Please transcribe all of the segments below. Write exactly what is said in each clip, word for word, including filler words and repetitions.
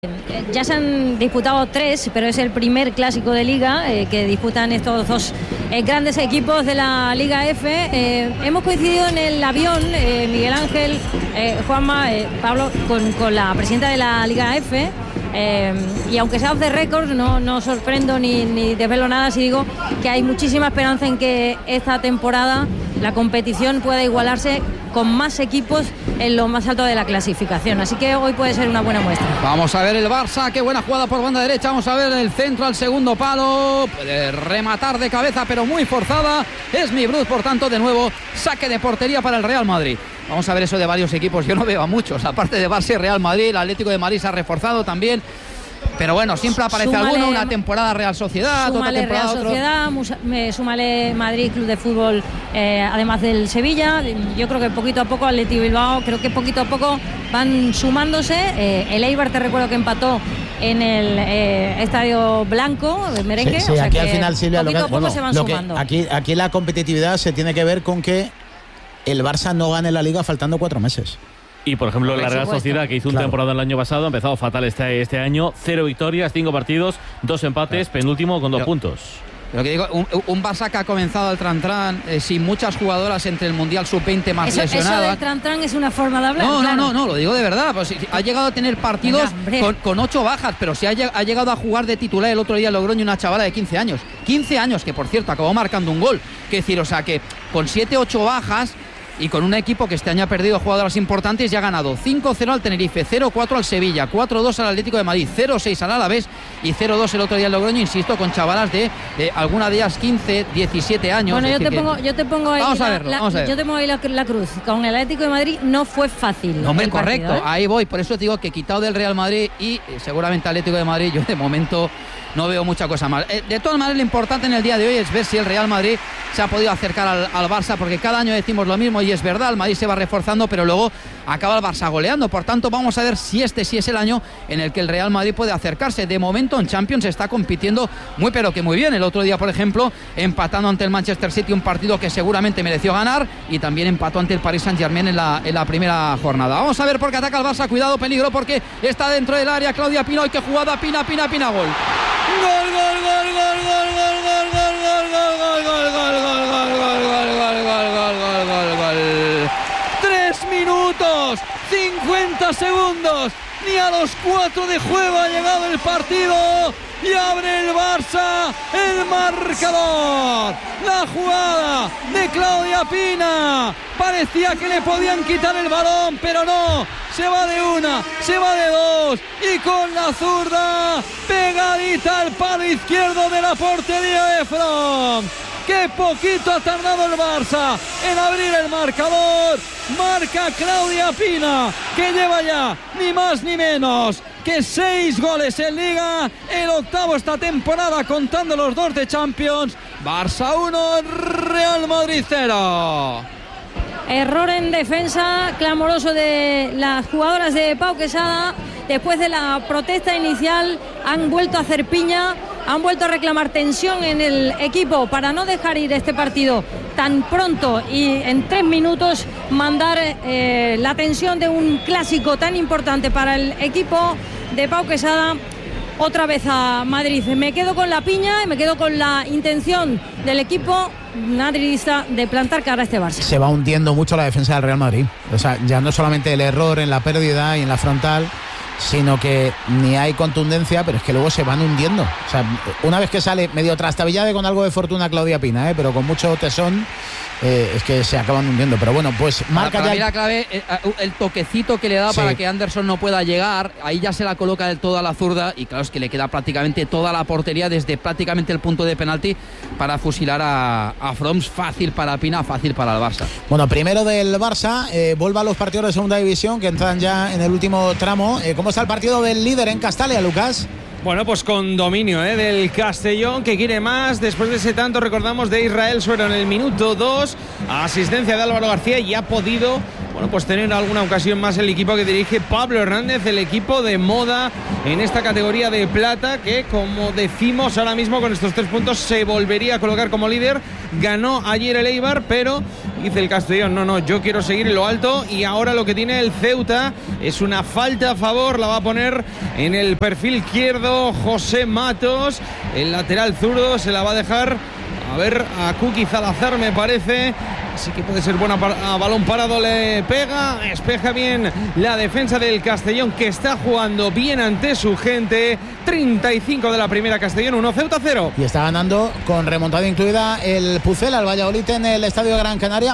Ya se han disputado tres, pero es el primer clásico de Liga eh, que disputan estos dos eh, grandes equipos de la Liga F. Eh, hemos coincidido en el avión, eh, Miguel Ángel, eh, Juanma, eh, Pablo, con, con la presidenta de la Liga F. Eh, y aunque sea off the record, no, no sorprendo ni, ni desvelo nada si digo que hay muchísima esperanza en que esta temporada la competición pueda igualarse con más equipos en lo más alto de la clasificación, así que hoy puede ser una buena muestra. Vamos a ver el Barça, qué buena jugada por banda derecha, vamos a ver el centro al segundo palo, puede rematar de cabeza pero muy forzada, es mi Bruce, por tanto de nuevo saque de portería para el Real Madrid. Vamos a ver eso de varios equipos, yo no veo a muchos, aparte de Barça y Real Madrid, el Atlético de Madrid se ha reforzado también. Pero bueno, siempre aparece súmale, alguno, una temporada Real Sociedad, otra temporada Real Sociedad, otro... me, súmale Madrid, Club de Fútbol, eh, además del Sevilla. Yo creo que poquito a poco Athletic Bilbao, creo que poquito a poco van sumándose. Eh, el Eibar, te recuerdo que empató en el eh, Estadio Blanco, el merengue. Sí, sí, o sea aquí que al final, Silvia, poquito lo que, a poco bueno, se van lo que sumando. Aquí, aquí la competitividad se tiene que ver con que el Barça no gane la Liga faltando cuatro meses. Y por ejemplo la Real Sociedad, que hizo un claro. temporada el año pasado, ha empezado fatal este, este año, cero victorias, cinco partidos, dos empates, claro. penúltimo con dos Pero, puntos. Lo que digo, un, un Barça que ha comenzado el Tran-Tran eh, sin muchas jugadoras entre el Mundial sub veinte más eso, lesionadas. Eso del Tran-Tran es una forma de hablar. No, claro. no, no, no, lo digo de verdad. Pues, ha llegado a tener partidos Venga, con, con ocho bajas, pero sí ha, ha llegado a jugar de titular el otro día en Logroño una chavala de quince años. quince años, que por cierto acabó marcando un gol. Que decir, o sea que con siete, ocho bajas y con un equipo que este año ha perdido jugadoras importantes, ya ha ganado cinco cero al Tenerife, cero cuatro al Sevilla, cuatro dos al Atlético de Madrid, cero seis al Alavés y cero dos el otro día en Logroño, insisto, con chavalas de, de alguna de ellas quince, diecisiete años. Bueno, yo te, que... pongo, yo te pongo ahí, vamos la, a verlo, la, vamos a ver. yo te pongo ahí la, la cruz. Con el Atlético de Madrid no fue fácil. No, hombre, el correcto, partido, ¿eh? Ahí voy, por eso te digo que quitado del Real Madrid y eh, seguramente Atlético de Madrid, yo de momento no veo mucha cosa más. Eh, de todas maneras, lo importante en el día de hoy es ver si el Real Madrid se ha podido acercar al, al Barça, porque cada año decimos lo mismo y es verdad, el Madrid se va reforzando, pero luego acaba el Barça goleando. Por tanto, vamos a ver si este sí es el año en el que el Real Madrid puede acercarse. De momento en Champions está compitiendo muy pero que muy bien. El otro día, por ejemplo, empatando ante el Manchester City, un partido que seguramente mereció ganar, y también empató ante el Paris Saint-Germain en la, en la primera jornada. Vamos a ver por qué ataca el Barça. Cuidado, peligro, porque está dentro del área Claudia Pina. ¡Ay, qué jugada! Pina, Pina, Pina, gol. Gol, gol, gol, gol, gol, gol, gol, gol, gol, gol, gol, gol, gol, gol, gol, gol, gol, gol, gol, gol. Tres minutos, cincuenta segundos, ni a los cuatro de juego ha llegado el partido y abre el Barça el marcador. La jugada de Claudia Pina, parecía que le podían quitar el balón, pero no, se va de una, se va de dos y con la zurda pegadita al palo izquierdo de la portería de From. Qué poquito ha tardado el Barça en abrir el marcador. Marca Claudia Pina, que lleva ya ni más ni menos que seis goles en Liga, el octavo esta temporada contando los dos de Champions. Barça uno, Real Madrid cero. Error en defensa clamoroso de las jugadoras de Pau Quesada. Después de la protesta inicial han vuelto a hacer piña, han vuelto a reclamar tensión en el equipo para no dejar ir este partido tan pronto y en tres minutos mandar eh, la tensión de un clásico tan importante para el equipo de Pau Quesada otra vez a Madrid. Me quedo con la piña y me quedo con la intención del equipo madridista de plantar cara a este Barça. Se va hundiendo mucho la defensa del Real Madrid. O sea, ya no solamente el error en la pérdida y en la frontal, sino que ni hay contundencia, pero es que luego se van hundiendo. O sea, una vez que sale medio trastabillada con algo de fortuna Claudia Pina, ¿eh? pero con mucho tesón, eh, es que se acaban hundiendo. Pero bueno, pues marca para, para ya mí la clave, el, el toquecito que le da sí. para que Anderson no pueda llegar, ahí ya se la coloca del todo a la zurda, y claro, es que le queda prácticamente toda la portería desde prácticamente el punto de penalti para fusilar a, a Froms. Fácil para Pina, fácil para el Barça. Bueno, primero del Barça, eh, vuelve a los partidos de segunda división que entran ya en el último tramo. Eh, ¿Cómo está el partido del líder en Castalia, Lucas? Bueno, pues con dominio ¿eh? del Castellón, que quiere más. Después de ese tanto, recordamos, de Israel Suero en el minuto dos. Asistencia de Álvaro García y ha podido bueno, pues tener alguna ocasión más el equipo que dirige Pablo Hernández, el equipo de moda en esta categoría de plata, que como decimos ahora mismo con estos tres puntos se volvería a colocar como líder. Ganó ayer el Eibar, pero dice el Castellón, no, no, yo quiero seguir en lo alto, y ahora lo que tiene el Ceuta es una falta a favor, la va a poner en el perfil izquierdo José Matos, el lateral zurdo se la va a dejar a ver a Kuki Salazar, me parece. Así que puede ser buena a balón parado, le pega, espeja bien la defensa del Castellón, que está jugando bien ante su gente. treinta y cinco de la primera, Castellón uno, Ceuta cero. Y está ganando con remontada incluida el Pucela, al Valladolid en el Estadio Gran Canaria.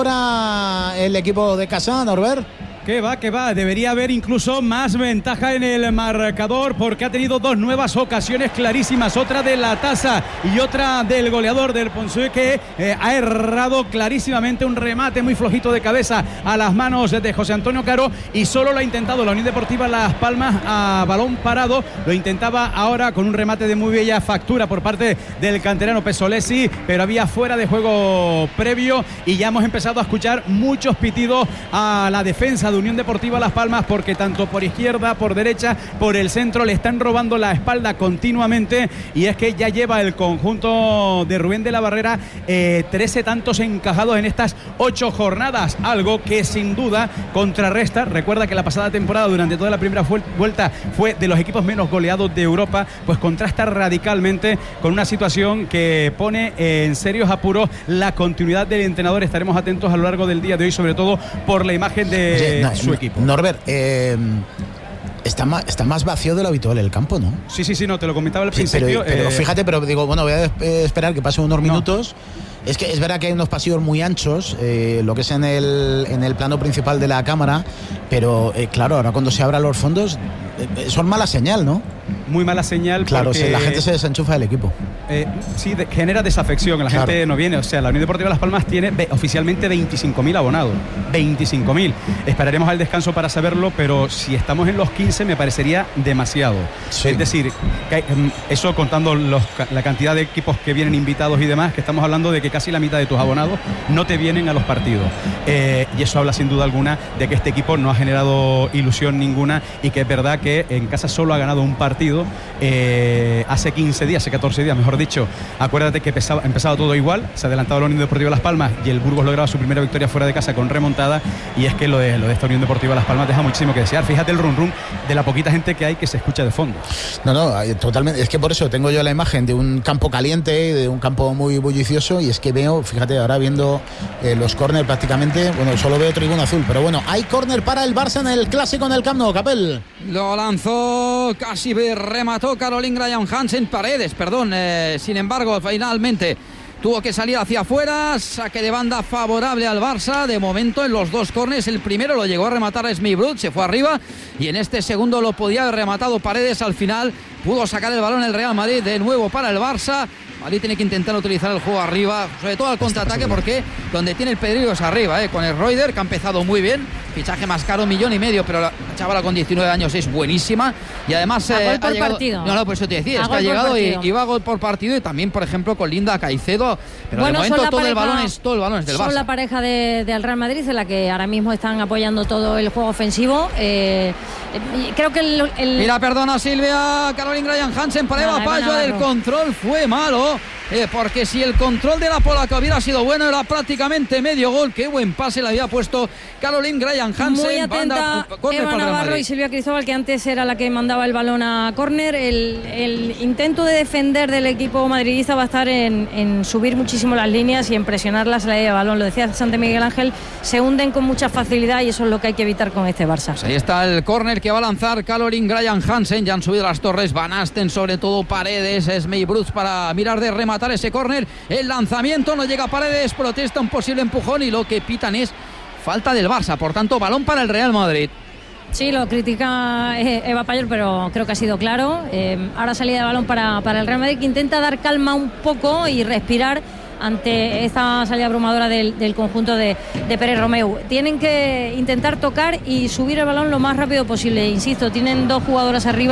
Mejora el equipo de casa, Norbert. Que va, que va, debería haber incluso más ventaja en el marcador, porque ha tenido dos nuevas ocasiones clarísimas, otra de la Tasa y otra del goleador del Ponsue, que eh, ha errado clarísimamente un remate muy flojito de cabeza a las manos de José Antonio Caro, y solo lo ha intentado la Unión Deportiva Las Palmas a balón parado. Lo intentaba ahora con un remate de muy bella factura por parte del canterano Pesolesi, pero había fuera de juego previo, y ya hemos empezado a escuchar muchos pitidos a la defensa de Unión Deportiva Las Palmas, porque tanto por izquierda, por derecha, por el centro le están robando la espalda continuamente, y es que ya lleva el conjunto de Rubén de la Barrera eh, trece tantos encajados en estas ocho jornadas, algo que sin duda contrarresta. Recuerda que la pasada temporada, durante toda la primera vuelta, fue de los equipos menos goleados de Europa, pues contrasta radicalmente con una situación que pone en serios apuros la continuidad del entrenador. Estaremos atentos a lo largo del día de hoy, sobre todo por la imagen de Oye, no, su equipo. Norbert, eh, está, más, está más vacío de lo habitual el campo, ¿no? Sí, sí, sí, no, te lo comentaba al Sí, principio. pero, pero eh, fíjate, pero digo, bueno, voy a eh, esperar que pasen unos minutos. No. Es que es verdad que hay unos pasillos muy anchos, eh, lo que es en el, en el plano principal de la cámara, pero eh, claro, ahora cuando se abran los fondos, eh, son mala señal, ¿no? Muy mala señal. Claro, porque, si la gente se desenchufa del equipo. Eh, sí, de, genera desafección, la claro. gente no viene. O sea, la Unión Deportiva Las Palmas tiene ve, oficialmente veinticinco mil abonados. veinticinco mil. Esperaremos al descanso para saberlo, pero si estamos en los quince me parecería demasiado. Sí. Es decir, que, eso contando los, la cantidad de equipos que vienen invitados y demás, que estamos hablando de que casi la mitad de tus abonados no te vienen a los partidos. Eh, y eso habla sin duda alguna de que este equipo no ha generado ilusión ninguna, y que es verdad que en casa solo ha ganado un partido eh, hace quince días, hace catorce días, mejor dicho. Acuérdate que empezaba, empezaba todo igual, se adelantaba la Unión Deportiva Las Palmas y el Burgos lograba su primera victoria fuera de casa con remontada, y es que lo de, lo de esta Unión Deportiva Las Palmas deja muchísimo que desear. Fíjate el run run de la poquita gente que hay que se escucha de fondo. No, no, totalmente. Es que por eso tengo yo la imagen de un campo caliente, de un campo muy bullicioso, y es que veo, fíjate, ahora viendo eh, los córner prácticamente, bueno, solo veo tribuna azul, pero bueno, hay córner para el Barça en el clásico en el Camp Nou, Capel. Lo lanzó, casi remató Caroline Graham Hansen, Paredes, perdón, eh, sin embargo, finalmente tuvo que salir hacia afuera. Saque de banda favorable al Barça. De momento en los dos córneres, el primero lo llegó a rematar a Smith Brut, se fue arriba, y en este segundo lo podía haber rematado Paredes. Al final pudo sacar el balón el Real Madrid de nuevo para el Barça. Madrid tiene que intentar utilizar el juego arriba, sobre todo al contraataque, porque donde tiene el peligro es arriba, ¿eh? Con el Reuter, que ha empezado muy bien. Fichaje más caro, millón y medio, pero la chavala con diecinueve años es buenísima. Y además a eh, gol por ha llegado, partido. No, no, por eso te decía, a es que ha llegado y, y va a gol por partido, y también, por ejemplo, con Linda Caicedo. Pero bueno, de momento todo pareja, el balón es todo el balón es del Barça. Son la pareja de, del Real Madrid, en la que ahora mismo están apoyando todo el juego ofensivo. Eh, creo que el, el... Mira, perdona Silvia, Caroline Graham Hansen para Eva Payo. El control fue malo. Eh, porque si el control de la polaca hubiera sido bueno, era prácticamente medio gol. Qué buen pase le había puesto Caroline Graham Hansen. Muy atenta banda, Eva Navarro y Silvia Cristóbal, que antes era la que mandaba el balón a córner. El, el intento de defender del equipo madridista va a estar en, en subir muchísimo las líneas y en presionar la salida de balón. Lo decía Santi Miguel Ángel, se hunden con mucha facilidad, y eso es lo que hay que evitar con este Barça. Pues ahí está el córner que va a lanzar Caroline Graham Hansen. Ya han subido las torres, Van Asten, sobre todo Paredes, Smith Brut para mirar de rematar ese córner. El lanzamiento no llega a Paredes, protesta un posible empujón, y lo que pitan es falta del Barça. Por tanto, balón para el Real Madrid. Sí, lo critica Eva Payor, pero creo que ha sido claro. Eh, ahora salida de balón para, para el Real Madrid, que intenta dar calma un poco y respirar ante esta salida abrumadora del, del conjunto de, de Pérez Romeu. Tienen que intentar tocar y subir el balón lo más rápido posible. Insisto, tienen dos jugadoras arriba que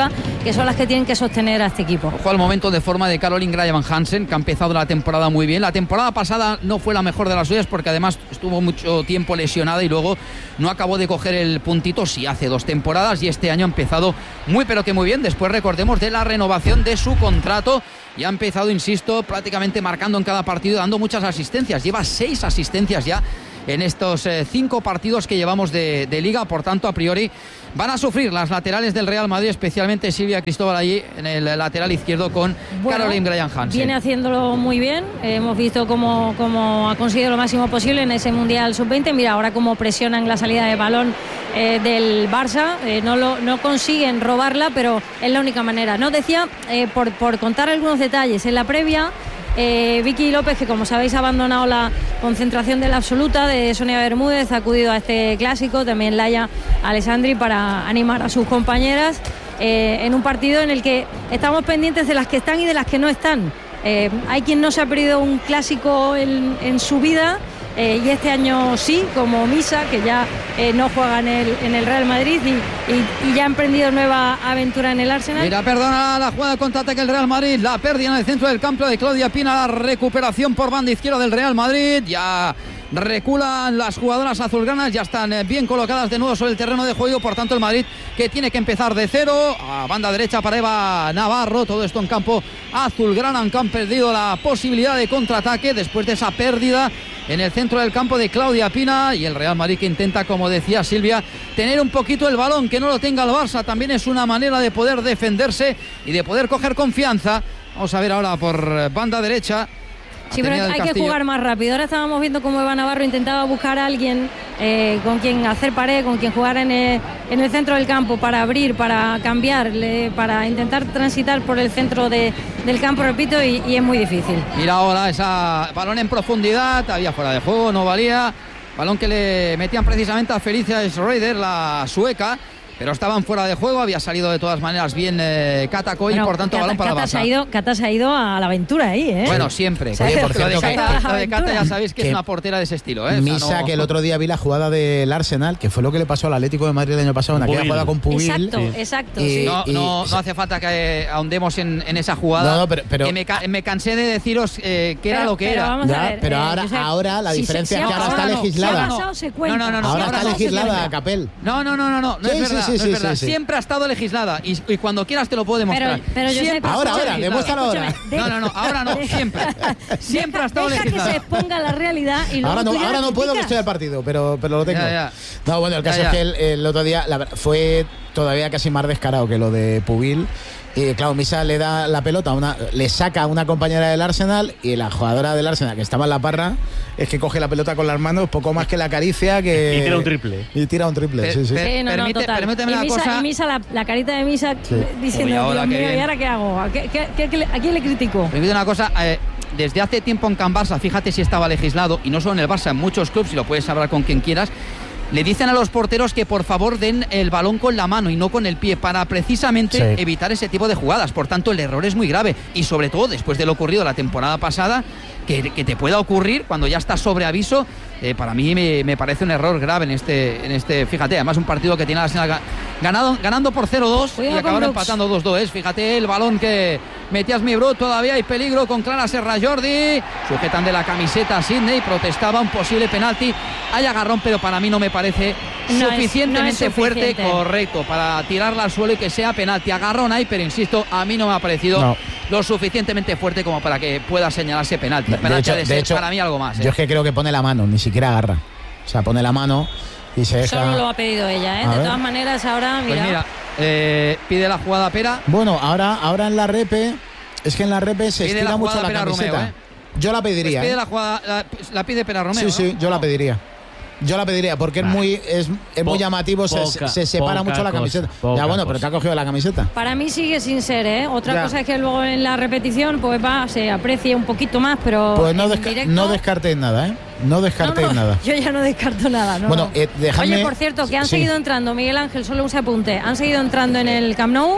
que son las que tienen que sostener a este equipo. Ojo al momento de forma de Caroline Graham Hansen, que ha empezado la temporada muy bien. La temporada pasada no fue la mejor de las suyas porque además estuvo mucho tiempo lesionada y luego no acabó de coger el puntito, sí, hace dos temporadas, y este año ha empezado muy pero que muy bien. Después recordemos de la renovación de su contrato y ha empezado, insisto, prácticamente marcando en cada partido, dando muchas asistencias. Lleva seis asistencias ya en estos eh, cinco partidos que llevamos de, de Liga. Por tanto, a priori van a sufrir las laterales del Real Madrid, especialmente Silvia Cristóbal allí en el lateral izquierdo con bueno, Caroline Graham Hansen. Viene haciéndolo muy bien. Eh, hemos visto cómo, cómo ha conseguido lo máximo posible en ese Mundial sub veinte. Mira ahora cómo presionan la salida de balón eh, del Barça. Eh, no, lo, no consiguen robarla, pero es la única manera. No decía, eh, por, por contar algunos detalles, en la previa Eh, Vicky López, que como sabéis ha abandonado la concentración de la absoluta de Sonia Bermúdez, ha acudido a este clásico, también Laia Alessandri, para animar a sus compañeras eh, en un partido en el que estamos pendientes de las que están y de las que no están. Eh, hay quien no se ha perdido un clásico en, en su vida, eh, y este año sí, como Misa, que ya eh, no juega en el, en el Real Madrid y, y, y ya ha emprendido nueva aventura en el Arsenal. Mira, perdona la jugada de contraataque el Real Madrid, la pérdida en el centro del campo de Claudia Pina, la recuperación por banda izquierda del Real Madrid. Ya reculan las jugadoras azulgranas, ya están bien colocadas de nuevo sobre el terreno de juego. Por tanto, el Madrid que tiene que empezar de cero. A banda derecha para Eva Navarro, todo esto en campo azulgrana, aunque han perdido la posibilidad de contraataque después de esa pérdida en el centro del campo de Claudia Pina. Y el Real Madrid que intenta, como decía Silvia, tener un poquito el balón, que no lo tenga el Barça. También es una manera de poder defenderse y de poder coger confianza. Vamos a ver ahora por banda derecha. Sí, pero hay Castillo. que jugar más rápido. Ahora estábamos viendo cómo Eva Navarro intentaba buscar a alguien eh, con quien hacer pared, con quien jugar en el, en el centro del campo para abrir, para cambiar, para intentar transitar por el centro de, del campo, repito, y, y es muy difícil. Mira ahora esa balón en profundidad, había fuera de juego, no valía. Balón que le metían precisamente a Felicia Schroeder, la sueca, pero estaban fuera de juego, había salido de todas maneras bien eh, Cata Coy, bueno, por tanto Cata, balón para Cata el Barça. Se ha ido, Cata se ha ido a la aventura ahí, ¿eh? Bueno, siempre. Oye, por cierto, lo de Cata, que, lo de Cata ya sabéis que, que es una portera de ese estilo, ¿eh? Misa, o sea, no... que el otro día vi la jugada del Arsenal, que fue lo que le pasó al Atlético de Madrid el año pasado, en aquella jugada con Pubil. Exacto, sí. exacto. Y, sí. No, y, no, no hace falta que ahondemos en, en esa jugada. No, no, pero, pero, que me, me cansé de deciros eh, que pero, era lo que pero era. Vamos ya, a ver, pero eh, ahora, o sea, ahora la si diferencia se, es que ahora, ahora está no, legislada. Si pasado, se cuenta. No, no, no, no, ahora si está pasado, legislada a Capel. No, no, no, no, no, no sí, es verdad. Sí, sí, no es sí, verdad. sí, sí. Siempre ha estado legislada y, y cuando quieras te lo puedo demostrar. Pero, pero siempre ahora, ahora, demuéstralo ahora. No, no, no, ahora no, siempre. Siempre ha estado deja legislada. Deja que se exponga la realidad y luego ahora no, tú ya ahora no puedo que estoy al partido, pero, pero lo tengo. Ya, ya. No, bueno, el caso ya, ya. es que el, el otro día la, fue todavía casi más descarado que lo de Pubil. Y claro, Misa le da la pelota, a una, le saca a una compañera del Arsenal y la jugadora del Arsenal que estaba en la parra es que coge la pelota con las manos, poco más que la acaricia que... Y tira un triple. Y tira un triple, per, sí, sí. sí no, permite, no, total. Permíteme y una Misa, cosa... Y Misa, la, la carita de Misa sí. diciendo, Uy, ahora, Dios mío, ¿y ahora qué hago? ¿A, qué, qué, qué, ¿A quién le critico? Permíteme una cosa... Eh, desde hace tiempo en Can Barça, fíjate si estaba legislado, y no solo en el Barça, en muchos clubes, y lo puedes hablar con quien quieras, le dicen a los porteros que por favor den el balón con la mano y no con el pie para precisamente sí. evitar ese tipo de jugadas. Por tanto, el error es muy grave y sobre todo después de lo ocurrido la temporada pasada, que, que te pueda ocurrir cuando ya estás sobre aviso, eh, para mí me, me parece un error grave en este, en este, fíjate, además un partido que tiene la ganado, ganando por cero dos y acabaron empatando dos dos. Fíjate el balón que metías mi bro, todavía hay peligro con Clara Serra Jordi, sujetan de la camiseta a Sidney, protestaba un posible penalti, hay agarrón, pero para mí no me parece no suficientemente es, no es fuerte, correcto, para tirarla al suelo y que sea penalti. Agarrón hay, pero insisto, a mí no me ha parecido no. lo suficientemente fuerte como para que pueda señalarse penalti. De penalti hecho, de de ser hecho, para mí algo más. ¿eh? Yo es que creo que pone la mano, ni siquiera agarra. O sea, pone la mano y se deja... Solo lo ha pedido ella, ¿eh? De ver. todas maneras, ahora, mira... Pues mira, eh, pide la jugada Pera. Bueno, ahora, ahora en la repe, es que en la repe se pide estira mucho la Pera camiseta. Romeo, ¿eh? Yo la pediría. Pues pide ¿eh? la, jugada, la, la pide Pera Romeo. Sí, sí, ¿no? yo la pediría. Yo la pediría porque nah. es muy es, es muy llamativo, poca, se, se separa mucho la camiseta. Cosa, ya bueno, cosa. Pero te ha cogido la camiseta. Para mí sigue sin ser, ¿eh? Otra ya. cosa es que luego en la repetición pues va, se aprecie un poquito más, pero pues no, desca directo... no descartéis nada, ¿eh? No descartéis no, no, nada. Yo ya no descarto nada, ¿no? Bueno, eh, dejadme... Oye, por cierto, que han sí. seguido entrando, Miguel Ángel, solo un apunte, han seguido entrando en el Camp Nou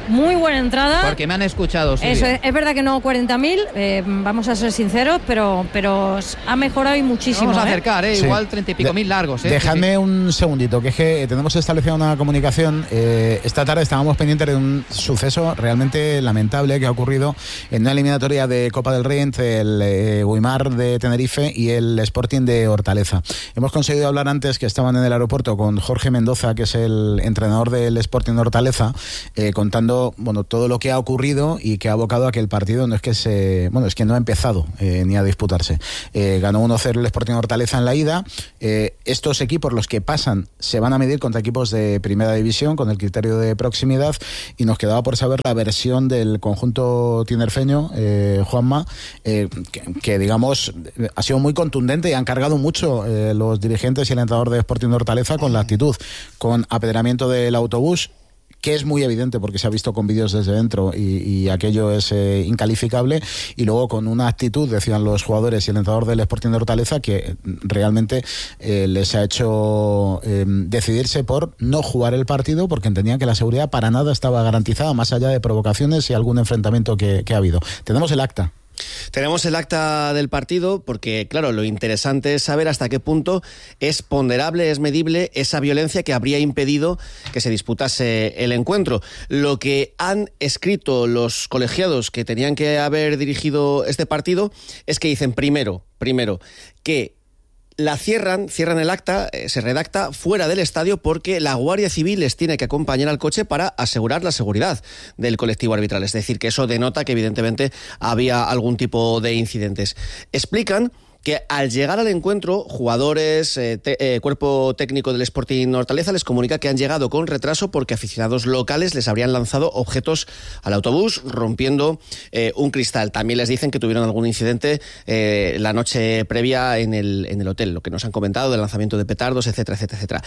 muy buena entrada. Porque me han escuchado. Silvia. Eso es, es verdad que no cuarenta mil, eh, vamos a ser sinceros, pero, pero ha mejorado y muchísimo. Vamos a ¿eh? acercar, ¿eh? Sí. Igual treinta y pico mil largos. ¿eh? Dejadme Sí, sí. un segundito, que es que tenemos establecida una comunicación. Eh, esta tarde estábamos pendientes de un suceso realmente lamentable que ha ocurrido en una eliminatoria de Copa del Rey entre el eh, Guimar de Tenerife y el Sporting de Hortaleza. Hemos conseguido hablar antes, que estaban en el aeropuerto, con Jorge Mendoza, que es el entrenador del Sporting de Hortaleza, eh, contando bueno todo lo que ha ocurrido y que ha abocado a que el partido no es que se bueno es que no ha empezado eh, ni a disputarse. Eh, ganó uno cero el Sporting de Hortaleza en la ida. Eh, estos equipos, los que pasan, se van a medir contra equipos de primera división con el criterio de proximidad, y nos quedaba por saber la versión del conjunto tinerfeño, eh, Juanma, eh, que, que digamos ha sido muy contundente y han cargado mucho eh, los dirigentes y el entrenador de Sporting de Hortaleza con la actitud, con apedramiento del autobús, que es muy evidente porque se ha visto con vídeos desde dentro y, y aquello es eh, incalificable, y luego con una actitud, decían los jugadores y el entrenador del Sporting de Hortaleza, que realmente eh, les ha hecho eh, decidirse por no jugar el partido, porque entendían que la seguridad para nada estaba garantizada, más allá de provocaciones y algún enfrentamiento que, que ha habido. Tenemos el acta. Tenemos el acta del partido porque, claro, lo interesante es saber hasta qué punto es ponderable, es medible esa violencia que habría impedido que se disputase el encuentro. Lo que han escrito los colegiados que tenían que haber dirigido este partido es que dicen primero, primero, que la cierran, cierran el acta, eh, se redacta fuera del estadio porque la Guardia Civil les tiene que acompañar al coche para asegurar la seguridad del colectivo arbitral. Es decir, que eso denota que evidentemente había algún tipo de incidentes. Explican que al llegar al encuentro, jugadores, eh, te, eh, cuerpo técnico del Sporting Hortaleza les comunica que han llegado con retraso porque aficionados locales les habrían lanzado objetos al autobús, rompiendo eh, un cristal. También les dicen que tuvieron algún incidente eh, la noche previa en el, en el hotel, lo que nos han comentado del lanzamiento de petardos, etcétera, etcétera, etcétera.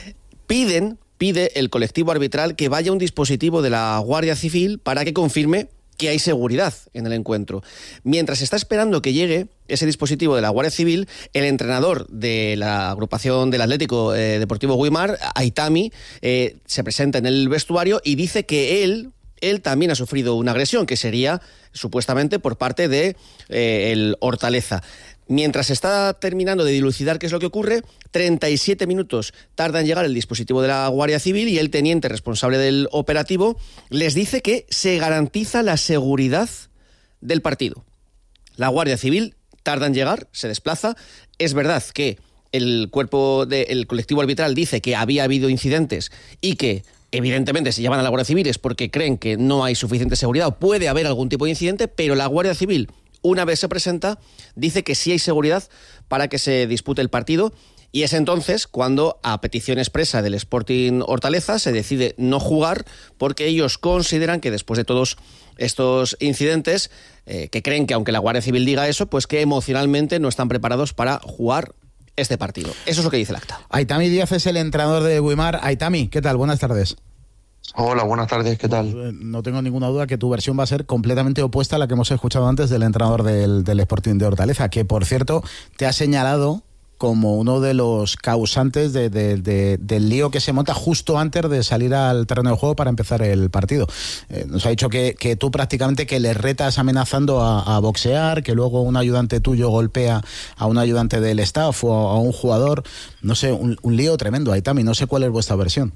Piden, pide el colectivo arbitral que vaya un dispositivo de la Guardia Civil para que confirme que hay seguridad en el encuentro. Mientras está esperando que llegue ese dispositivo de la Guardia Civil, el entrenador de la agrupación del Atlético eh, Deportivo Guimar, Aitami, eh, se presenta en el vestuario y dice que él, él también ha sufrido una agresión, que sería supuestamente por parte de eh, el Hortaleza. Mientras está terminando de dilucidar qué es lo que ocurre, treinta y siete minutos tarda en llegar el dispositivo de la Guardia Civil y el teniente responsable del operativo les dice que se garantiza la seguridad del partido. La Guardia Civil tarda en llegar, se desplaza. Es verdad que el cuerpo del colectivo arbitral dice que había habido incidentes y que evidentemente se llaman a la Guardia Civil es porque creen que no hay suficiente seguridad o puede haber algún tipo de incidente, pero la Guardia Civil, una vez se presenta, dice que sí hay seguridad para que se dispute el partido, y es entonces cuando, a petición expresa del Sporting Hortaleza, se decide no jugar porque ellos consideran que después de todos estos incidentes, eh, que creen que aunque la Guardia Civil diga eso, pues que emocionalmente no están preparados para jugar este partido. Eso es lo que dice el acta. Aitami Díaz es el entrenador de Guimar. Aitami, ¿qué tal? Buenas tardes. Hola, buenas tardes, ¿qué tal? No tengo ninguna duda que tu versión va a ser completamente opuesta a la que hemos escuchado antes del entrenador del, del Sporting de Hortaleza, que por cierto te ha señalado como uno de los causantes de, de, de, del lío que se monta justo antes de salir al terreno de juego para empezar el partido. Eh, nos ha dicho que, que tú prácticamente que le retas amenazando a, a boxear, que luego un ayudante tuyo golpea a un ayudante del staff o a, a un jugador. No sé, un, un lío tremendo, Aitami. No sé cuál es vuestra versión.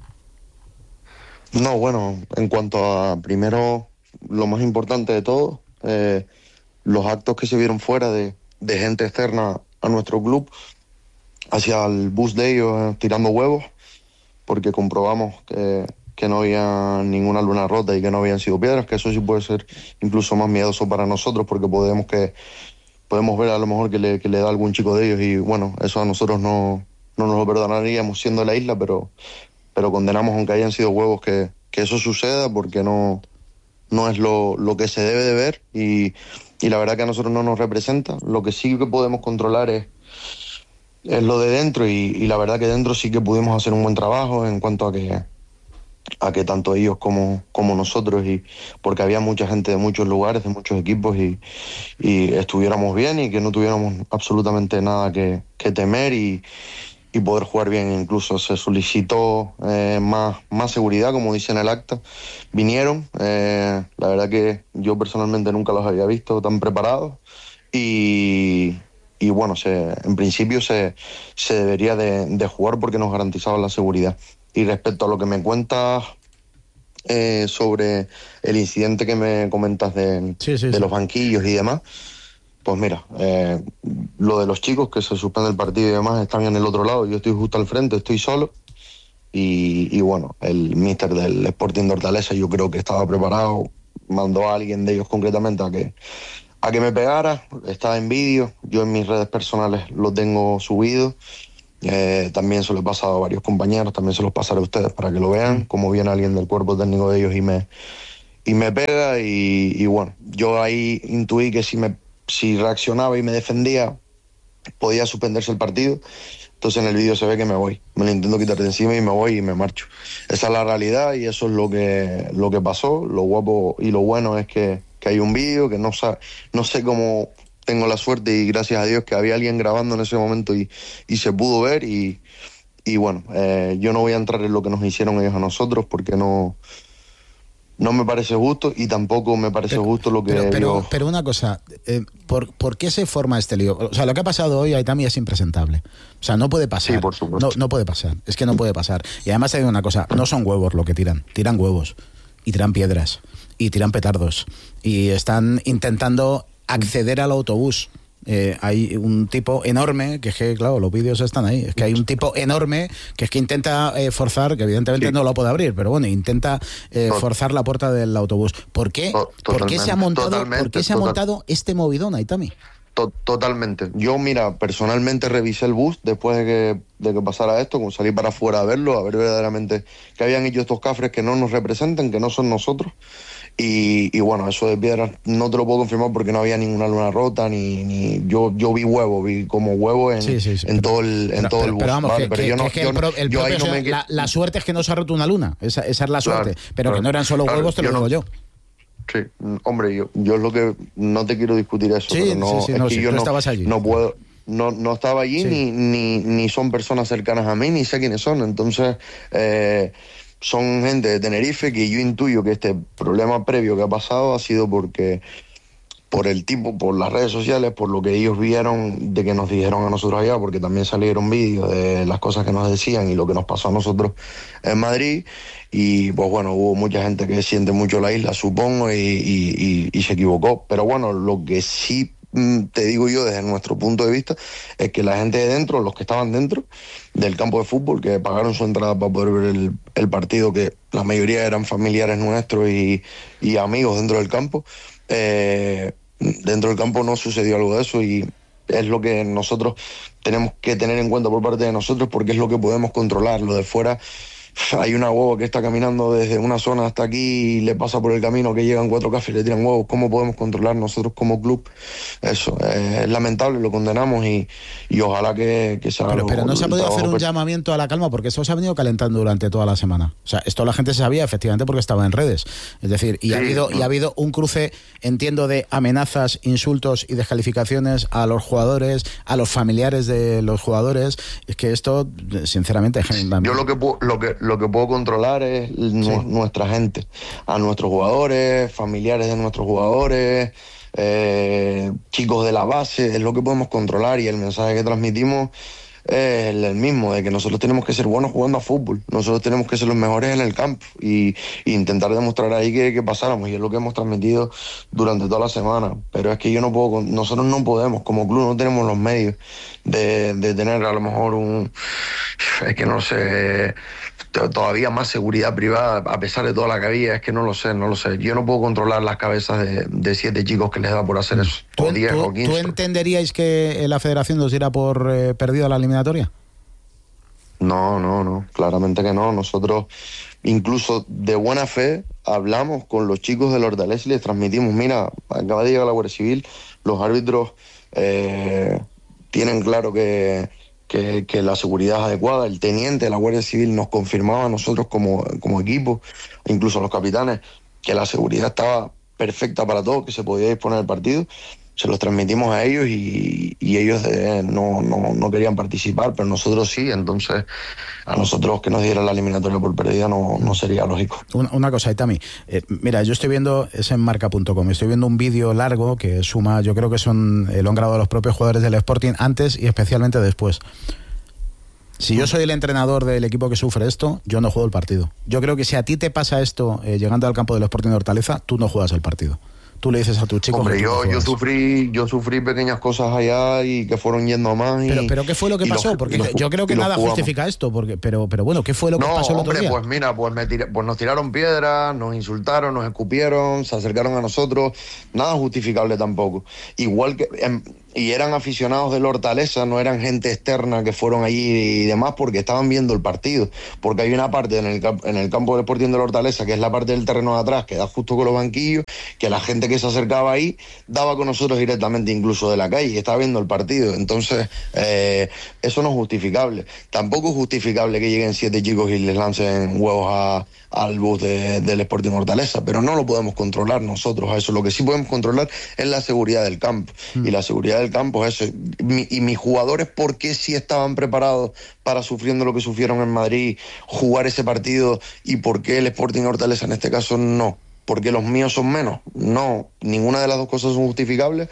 No, bueno, en cuanto a, primero, lo más importante de todo, eh, los actos que se vieron fuera de, de gente externa a nuestro club, hacia el bus de ellos eh, tirando huevos, porque comprobamos que, que no había ninguna luna rota y que no habían sido piedras, que eso sí puede ser incluso más miedoso para nosotros, porque podemos que podemos ver a lo mejor que le, que le da algún chico de ellos, y bueno, eso a nosotros no, no nos lo perdonaríamos siendo la isla, pero... pero condenamos aunque hayan sido huevos que, que eso suceda, porque no, no es lo, lo que se debe de ver, y, y la verdad que a nosotros no nos representa. Lo que sí que podemos controlar es, es lo de dentro, y, y la verdad que dentro sí que pudimos hacer un buen trabajo en cuanto a que, a que tanto ellos como, como nosotros, y porque había mucha gente de muchos lugares, de muchos equipos, y, y estuviéramos bien y que no tuviéramos absolutamente nada que, que temer, y y poder jugar bien. Incluso se solicitó eh, más, más seguridad, como dice en el acta. Vinieron, eh, la verdad que yo personalmente nunca los había visto tan preparados y, y bueno, se, en principio se, se debería de, de jugar porque nos garantizaba la seguridad. Y respecto a lo que me cuentas eh, sobre el incidente que me comentas de, sí, sí, de sí. los banquillos y demás, pues mira, eh, lo de los chicos que se suspende el partido y demás están en el otro lado, yo estoy justo al frente, estoy solo y, y bueno, el míster del Sporting de Hortaleza yo creo que estaba preparado, mandó a alguien de ellos concretamente a que, a que me pegara, estaba en vídeo, yo en mis redes personales lo tengo subido, eh, también se lo he pasado a varios compañeros, también se los pasaré a ustedes para que lo vean, como viene alguien del cuerpo técnico de ellos y me, y me pega y, y bueno, yo ahí intuí que si me si reaccionaba y me defendía, podía suspenderse el partido. Entonces en el vídeo se ve que me voy. Me lo intento quitar de encima y me voy y me marcho. Esa es la realidad y eso es lo que, lo que pasó. Lo guapo y lo bueno es que, que hay un vídeo, que no, sa- no sé cómo tengo la suerte y gracias a Dios que había alguien grabando en ese momento y, y se pudo ver. Y, y bueno, eh, yo no voy a entrar en lo que nos hicieron ellos a nosotros porque no... No me parece justo y tampoco me parece Pero, justo lo que... pero, pero, yo- pero una cosa, eh, ¿por, ¿por qué se forma este lío? O sea, lo que ha pasado hoy, Aitami, es impresentable. O sea, no puede pasar. Sí, por supuesto. No, no puede pasar. Es que no puede pasar. Y además te digo una cosa, no son huevos lo que tiran. Tiran huevos. Y tiran piedras. Y tiran petardos. Y están intentando acceder al autobús. Eh, hay un tipo enorme, que es que, claro, los vídeos están ahí, es que hay un tipo enorme que es que intenta eh, forzar, que evidentemente Sí. no lo puede abrir, pero bueno, intenta eh, Tot- forzar la puerta del autobús. ¿Por qué, To- ¿por qué se ha totalmente, montado, totalmente, ¿por qué se ha total- montado este movidón, Aitami? To- Totalmente. Yo, mira, personalmente revisé el bus después de que, de que pasara esto, como salí para afuera a verlo, a ver verdaderamente que habían hecho estos cafres que no nos representan, que no son nosotros. Y, y bueno, eso de piedras no te lo puedo confirmar porque no había ninguna luna rota, ni, ni yo yo vi huevo, vi como huevo en, Sí, sí, sí, en pero- todo el, en Pero, todo pero- el bus. pero vamos, ¿vale? que, Pero que- yo no, que es que yo el, no- pro- el yo ahí propio no se- me... la, la suerte es que no se ha roto una luna, esa, esa es la Claro, suerte, pero claro. que no eran solo Claro, huevos, te lo yo digo no- yo. Sí, mm, hombre, yo, yo es lo que no te quiero discutir eso, Sí, pero no, sí, sí, es no, que sí, yo tú no, estabas allí. no puedo, no, no estaba allí Sí. ni, ni, ni son personas cercanas a mí, ni sé quiénes son, entonces eh, son gente de Tenerife que yo intuyo que este problema previo que ha pasado ha sido porque por el tipo, por las redes sociales, por lo que ellos vieron de que nos dijeron a nosotros allá, porque también salieron vídeos de las cosas que nos decían y lo que nos pasó a nosotros en Madrid. Y pues bueno, hubo mucha gente que siente mucho la isla, supongo, y, y, y, y se equivocó. Pero bueno, lo que sí mm, te digo yo desde nuestro punto de vista es que la gente de dentro, los que estaban dentro del campo de fútbol, que pagaron su entrada para poder ver el, el partido, que la mayoría eran familiares nuestros y, y amigos dentro del campo, eh, dentro del campo no sucedió algo de eso y es lo que nosotros tenemos que tener en cuenta por parte de nosotros porque es lo que podemos controlar. Lo de fuera, hay una huevo que está caminando desde una zona hasta aquí y le pasa por el camino que llegan cuatro cafés y le tiran huevos. ¿Cómo podemos controlar nosotros como club eso? Eh, es lamentable, lo condenamos y, y ojalá que, que se haga Pero, lo- pero no se ha el podido trabajo hacer un per- llamamiento a la calma porque esto se ha venido calentando durante toda la semana. O sea, esto la gente se sabía efectivamente porque estaba en redes. Es decir, y, ha, Sí, habido, y no. ha habido un cruce, entiendo, de amenazas, insultos y descalificaciones a los jugadores, a los familiares de los jugadores. Es que esto, sinceramente... Yo lo que puedo, lo que lo que puedo controlar es nu- nuestra gente, a nuestros jugadores, familiares de nuestros jugadores, eh, chicos de la base, es lo que podemos controlar y el mensaje que transmitimos es el, el mismo, de que nosotros tenemos que ser buenos jugando a fútbol, nosotros tenemos que ser los mejores en el campo y, y intentar demostrar ahí que, que pasáramos y es lo que hemos transmitido durante toda la semana, pero es que yo no puedo, con- nosotros no podemos, como club no tenemos los medios de, de tener a lo mejor un, es que no sé, t- todavía más seguridad privada a pesar de toda la que había, es que no lo sé, no lo sé, yo no puedo controlar las cabezas de, de siete chicos que les da por hacer eso, ¿Tú, o diez tú- o quince. ¿Tú entenderíais que la federación nos diera por eh, perdida la eliminatoria? No, no, no, claramente que no. Nosotros, incluso de buena fe, hablamos con los chicos del Hortaleza y les transmitimos, mira, acaba de llegar la Guardia Civil, los árbitros eh, tienen claro que, que, que la seguridad es adecuada, el teniente de la Guardia Civil nos confirmaba a nosotros como, como equipo, incluso a los capitanes, que la seguridad estaba perfecta para todos, que se podía disponer del partido. se los transmitimos a ellos y, y ellos eh, no, no, no querían participar, pero nosotros sí, entonces a nosotros que nos dieran la eliminatoria por perdida no, no sería lógico. Una, una cosa, Aitami, eh, mira, yo estoy viendo, es en marca punto com, estoy viendo un vídeo largo que suma, yo creo que son, eh, lo han grabado los propios jugadores del Sporting antes y especialmente después. Si yo soy el entrenador del equipo que sufre esto, yo no juego el partido. Yo creo que si a ti te pasa esto eh, llegando al campo del Sporting de Hortaleza, tú no juegas el partido. Tú le dices a tus chicos. Hombre, que yo, yo sufrí yo sufrí pequeñas cosas allá y que fueron yendo a más. Y, pero, pero ¿qué fue lo que pasó? Los, porque los, yo creo que nada jugamos. Justifica esto. Porque, pero, pero bueno, ¿qué fue lo que no, pasó el otro hombre, día? Pues mira, pues, me tiré, pues nos tiraron piedras, nos insultaron, nos escupieron, se acercaron a nosotros. Nada justificable tampoco. Igual que... En, y eran aficionados del Hortaleza, no eran gente externa que fueron allí y demás porque estaban viendo el partido, porque hay una parte en el, en el campo del Sporting del Hortaleza que es la parte del terreno de atrás que da justo con los banquillos, que la gente que se acercaba ahí daba con nosotros directamente incluso de la calle y estaba viendo el partido. Entonces eh, eso no es justificable. Tampoco es justificable que lleguen siete chicos y les lancen huevos a al bus de, del Sporting Hortaleza, pero no lo podemos controlar nosotros a eso. Lo que sí podemos controlar es la seguridad del campo, mm. y la seguridad del campo es eso. Mi, y mis jugadores, ¿por qué sí estaban preparados para, sufriendo lo que sufrieron en Madrid, jugar ese partido, y por qué el Sporting Hortaleza en este caso no? ¿Porque los míos son menos? No, ninguna de las dos cosas son justificables.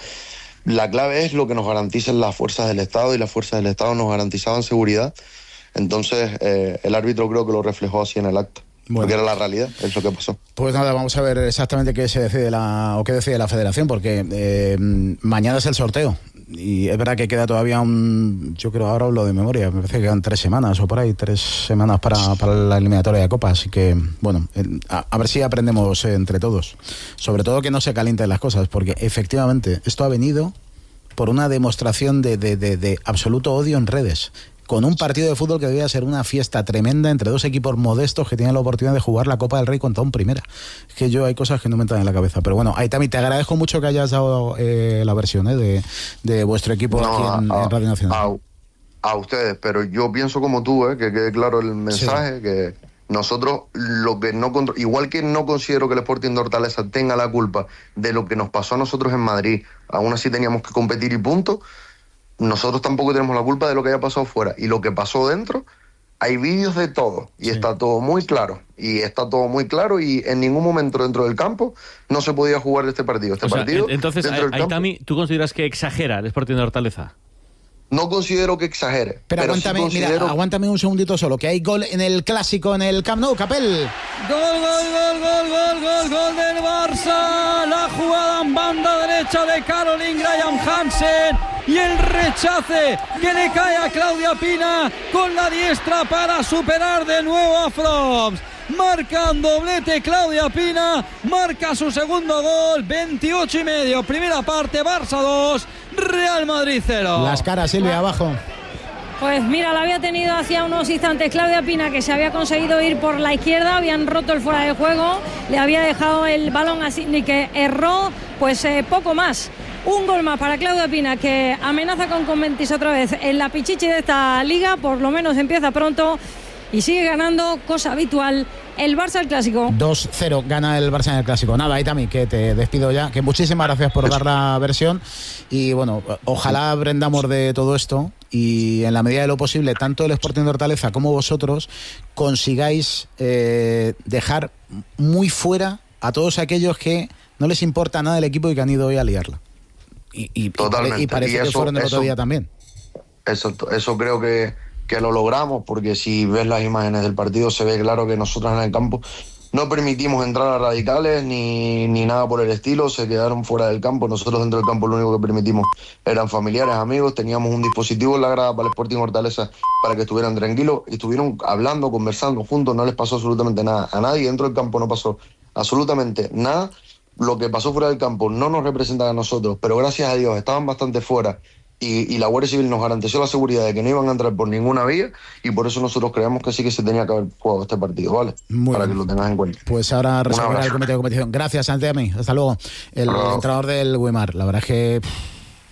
La clave es lo que nos garanticen las fuerzas del Estado, y las fuerzas del Estado nos garantizaban seguridad. Entonces eh, el árbitro creo que lo reflejó así en el acta. Bueno. Porque era la realidad, es lo que pasó. Pues nada, vamos a ver exactamente qué se decide la o qué decide la Federación, porque eh, mañana es el sorteo y es verdad que queda todavía un, yo creo, ahora hablo de memoria, me parece que quedan tres semanas o por ahí, tres semanas para, para la eliminatoria de Copa, así que bueno, a, a ver si aprendemos entre todos, sobre todo que no se calienten las cosas, porque efectivamente esto ha venido por una demostración de, de, de, de absoluto odio en redes, con un partido de fútbol que debía ser una fiesta tremenda entre dos equipos modestos que tienen la oportunidad de jugar la Copa del Rey contra un primera. Es que yo hay cosas que no me entran en la cabeza. Pero bueno, Aitami, te agradezco mucho que hayas dado eh, la versión eh, de, de vuestro equipo no, aquí en, a, en Radio Nacional. A, a ustedes, pero yo pienso como tú, eh, que quede claro el mensaje, sí. Que nosotros, lo que no igual que no considero que el Sporting de Hortaleza tenga la culpa de lo que nos pasó a nosotros en Madrid, aún así teníamos que competir y punto. Nosotros tampoco tenemos la culpa de lo que haya pasado fuera. Y lo que pasó dentro, hay vídeos de todo. Y sí. Está todo muy claro. Y está todo muy claro. Y en ningún momento dentro del campo no se podía jugar este partido. Este o sea, partido entonces, Aitami, ¿tú consideras que exagera el Sporting de Hortaleza? No considero que exagere. Pero, pero aguántame, sí considero... mira, aguántame un segundito solo, que hay gol en el clásico en el Camp Nou, Capel. Gol, gol, gol, gol, gol, gol, gol del Barça. La jugada en banda derecha de Caroline Graham Hansen. Y el rechace que le cae a Claudia Pina con la diestra para superar de nuevo a Froms. Marca un doblete Claudia Pina, marca su segundo gol, veintiocho y medio, primera parte, Barça dos, Real Madrid cero. Las caras, Silvia, abajo. Pues mira, la había tenido hacía unos instantes Claudia Pina, que se había conseguido ir por la izquierda, habían roto el fuera de juego, le había dejado el balón a Sidney, que erró, pues eh, poco más. Un gol más para Claudia Pina, que amenaza con Conventis otra vez en la pichichi de esta liga, por lo menos empieza pronto y sigue ganando, cosa habitual, el Barça el Clásico. dos cero gana el Barça en el Clásico. Nada, Aitami, que te despido ya, que muchísimas gracias por dar la versión y bueno, ojalá aprendamos de todo esto y en la medida de lo posible, tanto el Sporting de Hortaleza como vosotros consigáis eh, dejar muy fuera a todos aquellos que no les importa nada el equipo y que han ido hoy a liarla. Y, y, Totalmente. y parece y eso, que fueron el eso, otro día también. Eso, eso creo que, que lo logramos, porque si ves las imágenes del partido se ve claro que nosotros en el campo no permitimos entrar a radicales ni, ni nada por el estilo, se quedaron fuera del campo. Nosotros dentro del campo lo único que permitimos eran familiares, amigos, teníamos un dispositivo en la grada para el Sporting Hortaleza para que estuvieran tranquilos y estuvieron hablando, conversando juntos, no les pasó absolutamente nada a nadie, dentro del campo no pasó absolutamente nada. Lo que pasó fuera del campo no nos representa a nosotros, pero gracias a Dios estaban bastante fuera y, y la Guardia Civil nos garantizó la seguridad de que no iban a entrar por ninguna vía y por eso nosotros creemos que sí que se tenía que haber jugado este partido, ¿vale? Muy Para bien. que lo tengas en cuenta. Pues ahora resolverá el comité de competición. Gracias, Aitami. Hasta luego. El Hello. entrenador del Weimar. La verdad es que pff,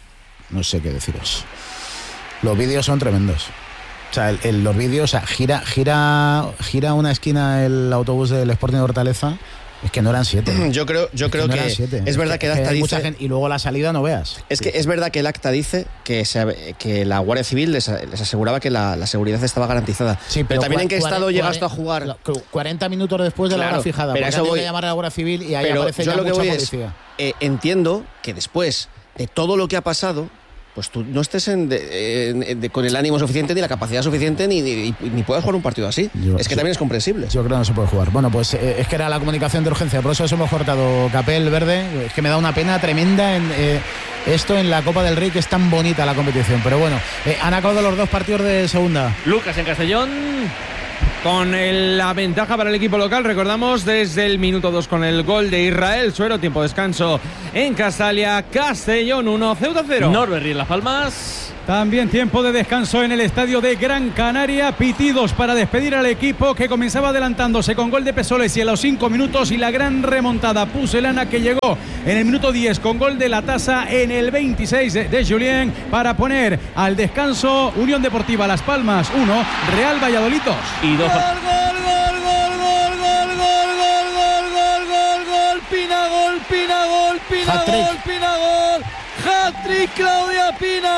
no sé qué deciros. Los vídeos son tremendos. O sea, el, el, los vídeos, o sea, gira, gira, gira una esquina el autobús del Sporting de Hortaleza Es que no eran siete. Yo creo, yo es creo que, no que siete. es verdad que el acta hay dice... mucha gente, y luego la salida no veas. Es que es verdad que el acta dice que, se, que la Guardia Civil les, les aseguraba que la, la seguridad estaba garantizada. Sí, pero, pero también en qué estado llegas tú a jugar. cuarenta minutos después de claro, la hora fijada. Pero eso voy a llamar a la Guardia Civil y ahí pero aparece yo ya lo que mucha voy policía. Es, eh, entiendo que después de todo lo que ha pasado, pues tú no estés en de, en, de, con el ánimo suficiente ni la capacidad suficiente ni, ni, ni puedas jugar un partido así. Yo, es que sí, también es comprensible. Yo creo que no se puede jugar. Bueno, pues eh, es que era la comunicación de urgencia, por eso eso hemos cortado. Capel Verde, es que me da una pena tremenda en eh, esto en la Copa del Rey, que es tan bonita la competición. Pero bueno, eh, han acabado los dos partidos de segunda. Lucas en Castellón. Con el, la ventaja para el equipo local, recordamos desde el minuto dos con el gol de Israel Suero, tiempo de descanso en Castalia, Castellón uno, Ceuta cero. Norberry en Las Palmas. También tiempo de descanso en el estadio de Gran Canaria. Pitidos para despedir al equipo que comenzaba adelantándose con gol de Pesolesi en los cinco minutos y la gran remontada pucelana que llegó en el minuto diez con gol de La Tasa en el veintiséis de Julien para poner al descanso Unión Deportiva Las Palmas uno, Real Valladolid dos. Y dos. Gol, gol, gol, gol, gol, gol, gol, gol, gol, gol, gol, gol, Pina, gol, Pina, gol, Pina, gol, Pina, gol. Hat-trick Claudia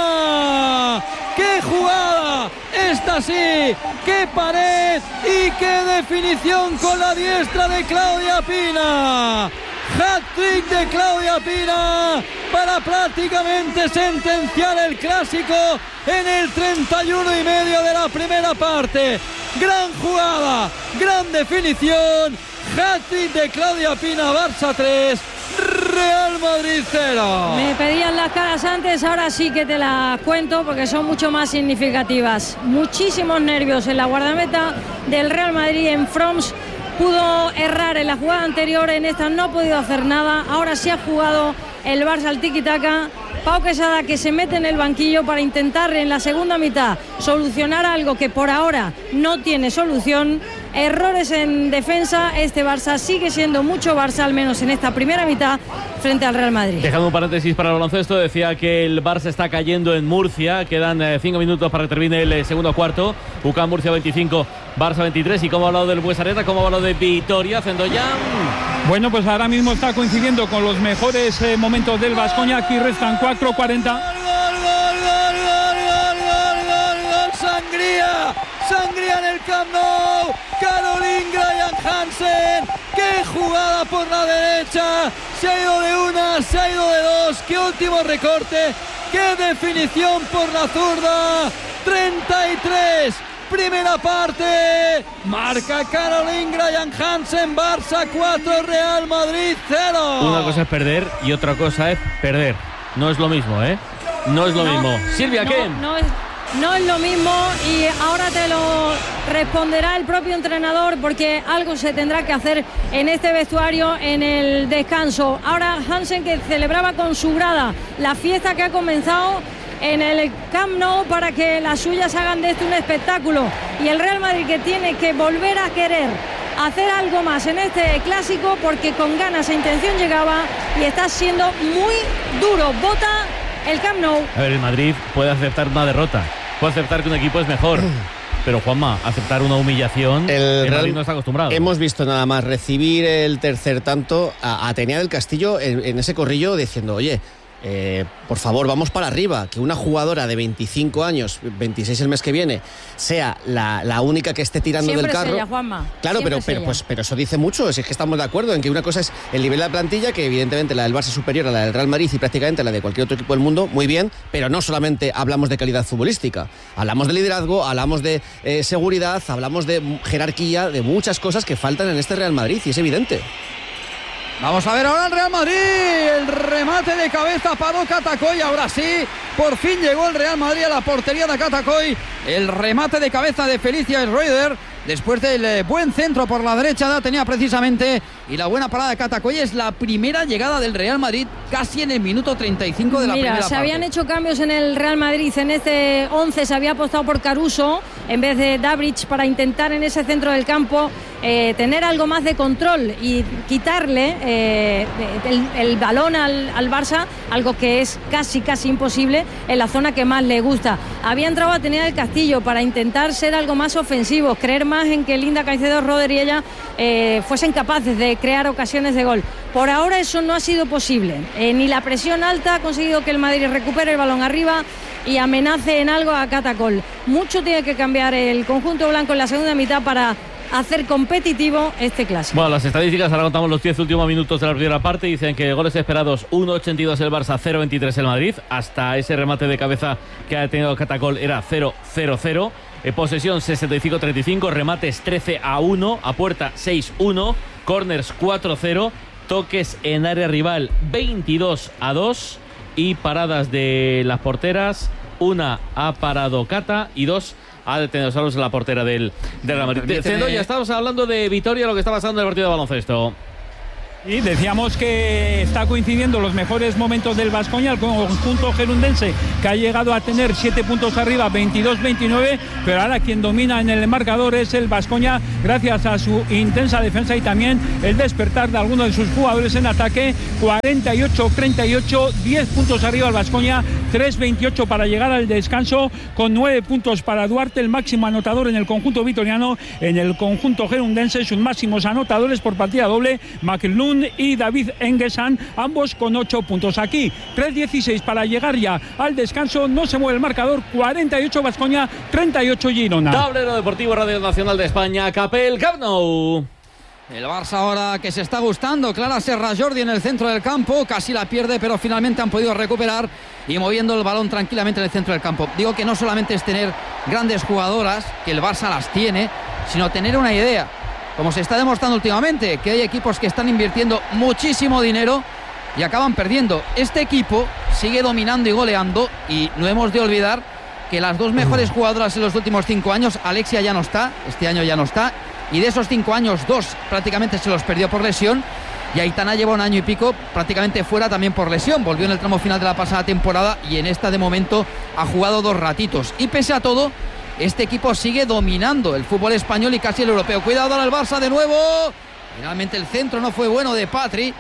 Pina. ¡Qué jugada! Esta sí, qué pared y qué definición con la diestra de Claudia Pina. Hat-trick de Claudia Pina para prácticamente sentenciar el clásico en el treinta y uno y medio de la primera parte. Gran jugada, gran definición. Hat-trick de Claudia Pina, Barça tres, Real Madrid cero. Me pedían las caras antes, ahora sí que te las cuento porque son mucho más significativas. Muchísimos nervios en la guardameta del Real Madrid, en Froms. Pudo errar en la jugada anterior, en esta no ha podido hacer nada. Ahora sí ha jugado el Barça al tiki-taka. Pau Quesada, que se mete en el banquillo para intentar en la segunda mitad solucionar algo que por ahora no tiene solución. Errores en defensa, este Barça sigue siendo mucho Barça, al menos en esta primera mitad, frente al Real Madrid. Dejando un paréntesis para el baloncesto, decía que el Barça está cayendo en Murcia, quedan eh, cinco minutos para que termine el eh, segundo cuarto. U C A M Murcia veinticinco, Barça veintitrés. Y como ha hablado del Buesareta, como ha hablado de Vitoria, Zendoyan. Bueno, pues ahora mismo está coincidiendo con los mejores eh, momentos del Baskonia. Aquí restan cuatro cuarenta. Gol, gol, gol, gol, gol, gol, gol, gol, sangría, sangría en el Camp Nou. Caroline Graham Hansen, qué jugada por la derecha, se ha ido de una, se ha ido de dos, qué último recorte, qué definición por la zurda. Treinta y tres, primera parte, marca Caroline Graham Hansen. Barça cuatro, Real Madrid cero. Una cosa es perder y otra cosa es perder. No es lo mismo, ¿eh? No es lo no, mismo. Silvia, no, ¿qué? No es, no es lo mismo, y ahora te lo responderá el propio entrenador, porque algo se tendrá que hacer en este vestuario en el descanso. Ahora Hansen, que celebraba con su grada la fiesta que ha comenzado en el Camp Nou para que las suyas hagan de esto un espectáculo, y el Real Madrid, que tiene que volver a querer hacer algo más en este clásico, porque con ganas e intención llegaba y está siendo muy duro. Bota el Camp Nou. A ver, el Madrid puede aceptar una derrota, puede aceptar que un equipo es mejor, pero Juanma, aceptar una humillación, el, el Madrid no está acostumbrado. Hemos visto nada más recibir el tercer tanto a Atenea del Castillo en, en ese corrillo diciendo, oye, Eh, por favor, vamos para arriba, que una jugadora de veinticinco años, veintiséis el mes que viene, sea la, la única que esté tirando Siempre del carro. Es ella, Juanma. Claro, pero, pero, pues, pero eso dice mucho, es que estamos de acuerdo en que una cosa es el nivel de la plantilla, que evidentemente la del Barça es superior a la del Real Madrid y prácticamente a la de cualquier otro equipo del mundo, muy bien, pero no solamente hablamos de calidad futbolística, hablamos de liderazgo, hablamos de eh, seguridad, hablamos de jerarquía, de muchas cosas que faltan en este Real Madrid, y es evidente. Vamos a ver ahora el Real Madrid, el remate de cabeza para Catacoy, ahora sí, por fin llegó el Real Madrid a la portería de Catacoy, el remate de cabeza de Felicia Schroeder, después del eh, buen centro por la derecha de Atenea precisamente, y la buena parada de Catacoy. Es la primera llegada del Real Madrid casi en el minuto treinta y cinco de la Mira, primera se parte. habían hecho cambios en el Real Madrid, en este once se había apostado por Caruso en vez de Dabrich para intentar en ese centro del campo eh, tener algo más de control y quitarle eh, el, el balón al, al Barça, algo que es casi casi imposible en la zona que más le gusta. Había entrado Atenea del Castillo para intentar ser algo más ofensivo, creer más en que Linda Caicedo, Roder y ella eh, fuesen capaces de crear ocasiones de gol. Por ahora eso no ha sido posible, eh, ni la presión alta ha conseguido que el Madrid recupere el balón arriba y amenace en algo a Catacol. Mucho tiene que cambiar el conjunto blanco en la segunda mitad para hacer competitivo este clásico. Bueno, las estadísticas, ahora contamos los diez últimos minutos de la primera parte. Dicen que goles esperados uno ochenta y dos el Barça, cero veintitrés el Madrid. Hasta ese remate de cabeza que ha tenido Catacol era cero cero cero. Eh, posesión sesenta y cinco treinta y cinco, remates trece a uno, a puerta seis uno, corners cuatro cero, toques en área rival veintidós a dos y paradas de las porteras. Una ha parado Cata y dos ha detenido Salos en la portera del, del Real Madrid. Zendoya, estamos hablando de Vitoria, lo que está pasando en el partido de baloncesto. Y decíamos que está coincidiendo los mejores momentos del Baskonia, el conjunto gerundense, que ha llegado a tener siete puntos arriba, veintidós veintinueve, pero ahora quien domina en el marcador es el Baskonia, gracias a su intensa defensa y también el despertar de algunos de sus jugadores en ataque. Cuarenta y ocho treinta y ocho, diez puntos arriba el Baskonia, tres veintiocho para llegar al descanso, con nueve puntos para Duarte, el máximo anotador en el conjunto vitoriano. En el conjunto gerundense, sus máximos anotadores por partida doble, McLeod y David Engesan, ambos con ocho puntos. Aquí tres dieciséis para llegar ya al descanso, no se mueve el marcador. Cuarenta y ocho Baskonia, treinta y ocho Girona. Tablero Deportivo Radio Nacional de España, Capel, Camp Nou. El Barça ahora que se está gustando, Clara Serra Jordi en el centro del campo, casi la pierde, pero finalmente han podido recuperar y moviendo el balón tranquilamente en el centro del campo. Digo que no solamente es tener grandes jugadoras, que el Barça las tiene, sino tener una idea, como se está demostrando últimamente, que hay equipos que están invirtiendo muchísimo dinero y acaban perdiendo. Este equipo sigue dominando y goleando, y no hemos de olvidar que las dos mejores jugadoras en los últimos cinco años, Alexia ya no está, este año ya no está, y de esos cinco años, dos prácticamente se los perdió por lesión, y Aitana lleva un año y pico prácticamente fuera también por lesión. Volvió en el tramo final de la pasada temporada y en esta de momento ha jugado dos ratitos, y pese a todo este equipo sigue dominando el fútbol español y casi el europeo. Cuidado al Barça de nuevo. Finalmente el centro no fue bueno de Patri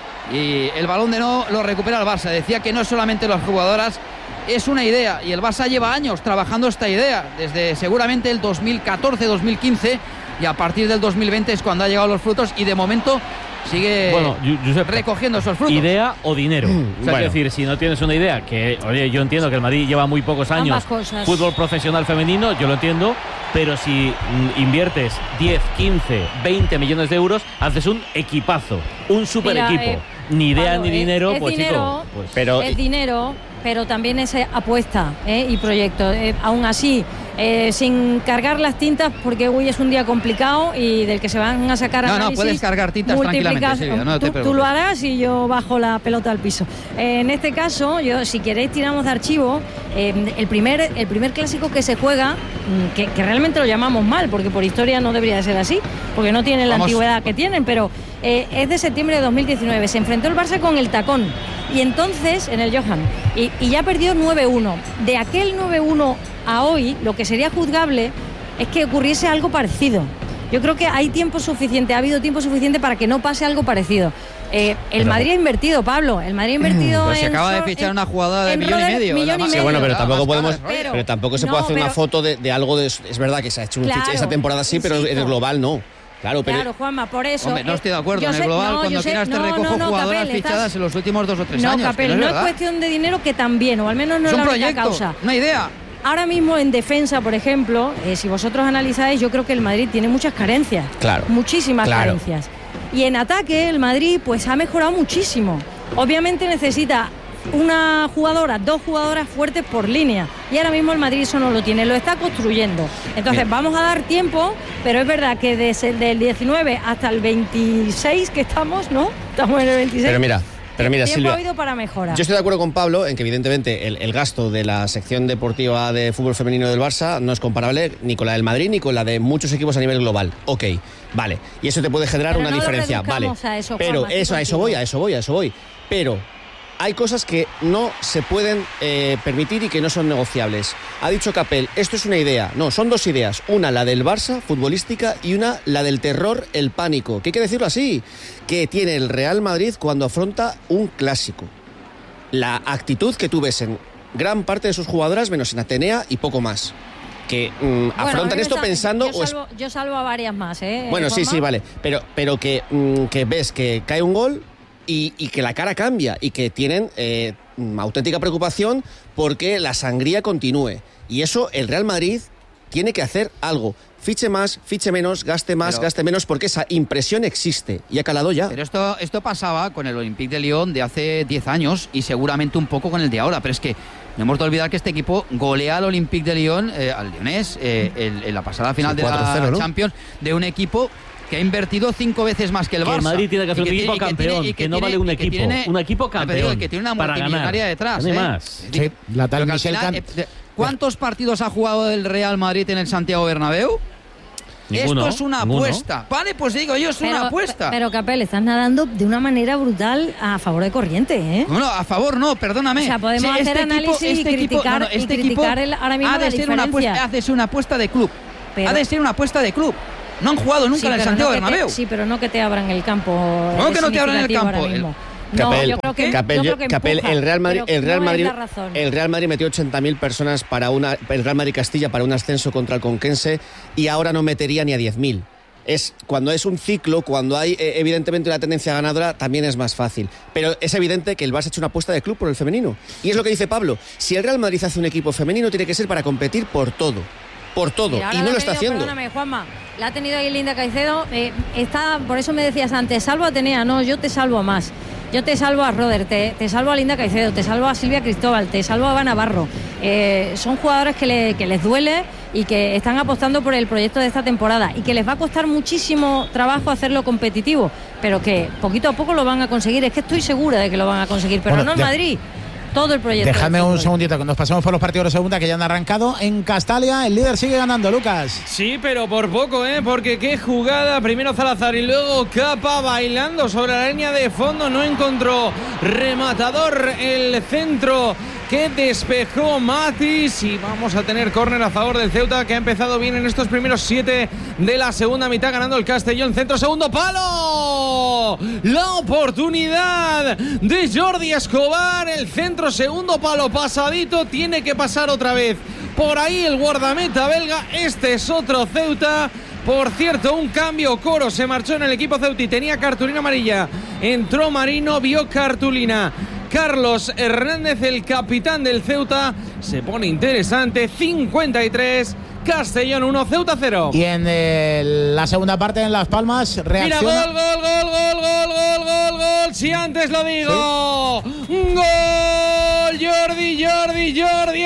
y el balón de no lo recupera el Barça. Decía que no es solamente las jugadoras, es una idea, y el Barça lleva años trabajando esta idea, desde seguramente el dos mil catorce dos mil quince, y a partir del dos mil veinte es cuando ha llegado los frutos, y de momento sigue bueno, Josep, recogiendo esos frutos. ¿Idea o dinero? Mm, o sea, bueno. Es decir, si no tienes una idea, que oye, yo entiendo que el Madrid lleva muy pocos años fútbol profesional femenino, yo lo entiendo, pero si mm, inviertes diez, quince, veinte millones de euros, haces un equipazo, un super Mira, equipo. Eh, ni idea claro, ni dinero, es pues dinero, chico. Pues, pero es dinero, pero también es apuesta ¿eh? y proyecto. Eh, aún así, eh, sin cargar las tintas, porque hoy es un día complicado y del que se van a sacar no, análisis. No, puedes cargar tintas tranquilamente, Silvia, no tú, tú lo harás y yo bajo la pelota al piso. Eh, en este caso, yo, si queréis, tiramos de archivo. Eh, el, primer, el primer clásico que se juega, que, que realmente lo llamamos mal, porque por historia no debería de ser así, porque no tienen la Vamos. antigüedad que tienen, pero eh, es de septiembre de dos mil diecinueve. Se enfrentó el Barça con el Tacón, y entonces en el Johan, y, y ya perdió nueve uno. De aquel nueve uno a hoy, lo que sería juzgable es que ocurriese algo parecido. Yo creo que hay tiempo suficiente, ha habido tiempo suficiente para que no pase algo parecido. Eh, el pero, Madrid ha invertido, Pablo. El Madrid ha invertido. Pues se en acaba de fichar en, una jugada de millón y medio. Millón y medio. Sí, bueno, pero tampoco podemos. Pero, pero tampoco se no, puede hacer pero, una foto de, de algo de. Es verdad que se ha hecho claro, un esa temporada sí, pero en el global no. Claro, pero... claro, Juanma, por eso. Hombre, no estoy de acuerdo. En el sé, global, no, cuando quieras, sé, te no, recojo no, no, jugadoras Capel, fichadas estás... en los últimos dos o tres no, años. Capel, no, no es, es cuestión de dinero, que también, o al menos no es, es la un única proyecto, causa. Una idea. Ahora mismo en defensa, por ejemplo, eh, si vosotros analizáis, yo creo que el Madrid tiene muchas carencias. Claro. Muchísimas claro. carencias. Y en ataque, el Madrid pues ha mejorado muchísimo. Obviamente necesita una jugadora, dos jugadoras fuertes por línea, y ahora mismo el Madrid eso no lo tiene, lo está construyendo. Entonces Bien. vamos a dar tiempo, pero es verdad que desde el diecinueve hasta el veintiséis que estamos, ¿no? Estamos en el veintiséis. Pero mira, pero mira, Silvia, ha habido para mejorar. Yo estoy de acuerdo con Pablo en que evidentemente el, el gasto de la sección deportiva de fútbol femenino del Barça no es comparable ni con la del Madrid ni con la de muchos equipos a nivel global. Ok, vale, y eso te puede generar pero una no diferencia, vale. A eso, pero Juanma, eso, a eso voy, a eso voy, a eso voy. Pero hay cosas que no se pueden eh, permitir y que no son negociables. Ha dicho Capel, esto es una idea. No, son dos ideas. Una, la del Barça, futbolística, y una, la del terror, el pánico. Que hay que decirlo así, que tiene el Real Madrid cuando afronta un clásico. La actitud que tú ves en gran parte de sus jugadoras, menos en Atenea y poco más. que mm, bueno, afrontan esto sal, pensando... Yo salvo, yo salvo a varias más, ¿eh? Bueno, sí, Juanma. sí, vale. Pero, pero que, mm, que ves que cae un gol y, y que la cara cambia y que tienen eh, auténtica preocupación porque la sangría continúe. Y eso el Real Madrid tiene que hacer algo. Fiche más, fiche menos, gaste más, pero, gaste menos, porque esa impresión existe y ha calado ya. Pero esto, esto pasaba con el Olympique de Lyon de hace diez años y seguramente un poco con el de ahora, pero es que no hemos de olvidar que este equipo golea al Olympique de Lyon, eh, al Lyonés, eh, el, en la pasada final sí, de la ¿no? Champions, de un equipo que ha invertido cinco veces más que el Barça. Que el Madrid tiene que hacer un equipo tiene, campeón, que, tiene, que no tiene, vale un equipo. Tiene, un equipo campeón. Que tiene una para multimillonaria ganar. detrás. ¿eh? Más. Sí, la tal Michel final, eh, ¿Cuántos partidos ha jugado el Real Madrid en el Santiago Bernabéu? Ninguno, Esto es una ninguno. apuesta. Vale, pues digo yo, es pero, una apuesta. Pero, Capel, estás nadando de una manera brutal a favor de corriente, ¿eh? No, no, a favor no, perdóname. O sea, podemos sí, hacer este análisis equipo, este y criticar, equipo, no, no, este y criticar equipo el, ahora mismo ha de la ser una apuesta, ha de ser una apuesta de club. Pero, ha de ser una apuesta de club. No han jugado nunca sí, en el Santiago no Bernabéu. Te, sí, pero no que te abran el campo. ¿Cómo que no te abran el campo? No, Capel, yo creo que, Capel, yo creo que Capel, empuja, el Real Madrid, el Real no Madrid, es la razón. el Real Madrid metió ochenta mil personas para una, el Real Madrid Castilla para un ascenso contra el Conquense y ahora no metería ni a diez mil. Es cuando es un ciclo, cuando hay eh, evidentemente una tendencia ganadora, también es más fácil. Pero es evidente que el Barça ha hecho una apuesta de club por el femenino. Y es lo que dice Pablo. Si el Real Madrid hace un equipo femenino, tiene que ser para competir por todo. Por todo. Mira, y no lo está tenido, haciendo. Perdóname, Juanma. La ha tenido ahí Linda Caicedo. Eh, está, por eso me decías antes, salvo a Atenea. No, yo te salvo a más. Yo te salvo a Roder, te, te salvo a Linda Caicedo, te salvo a Silvia Cristóbal, te salvo a Eva Navarro. Eh, son jugadores que, le, que les duele y que están apostando por el proyecto de esta temporada y que les va a costar muchísimo trabajo hacerlo competitivo, pero que poquito a poco lo van a conseguir. Es que estoy segura de que lo van a conseguir, pero bueno, no en Madrid. Todo el proyecto. Dejadme un segundito que nos pasemos por los partidos de segunda que ya han arrancado. En Castalia el líder sigue ganando, Lucas. Sí, pero por poco, ¿eh? Porque qué jugada. Primero Salazar y luego Capa bailando sobre la línea de fondo. No encontró rematador el centro que despejó Matis y vamos a tener córner a favor del Ceuta, que ha empezado bien en estos primeros siete de la segunda mitad, ganando el Castellón. Centro, segundo palo, la oportunidad de Jordi Escobar, el centro, segundo palo pasadito, tiene que pasar otra vez por ahí el guardameta belga. Este es otro Ceuta. Por cierto, un cambio, Coro se marchó en el equipo Ceuta y tenía cartulina amarilla, entró Marino, vio cartulina. Carlos Hernández, el capitán del Ceuta, se pone interesante. Cincuenta y tres, Castellón uno, Ceuta cero. Y en eh, la segunda parte en Las Palmas reacciona. Mira, gol, gol, gol, gol, gol, gol, gol, gol. Si antes lo digo. ¿Sí? Gol, Jordi, Jordi, Jordi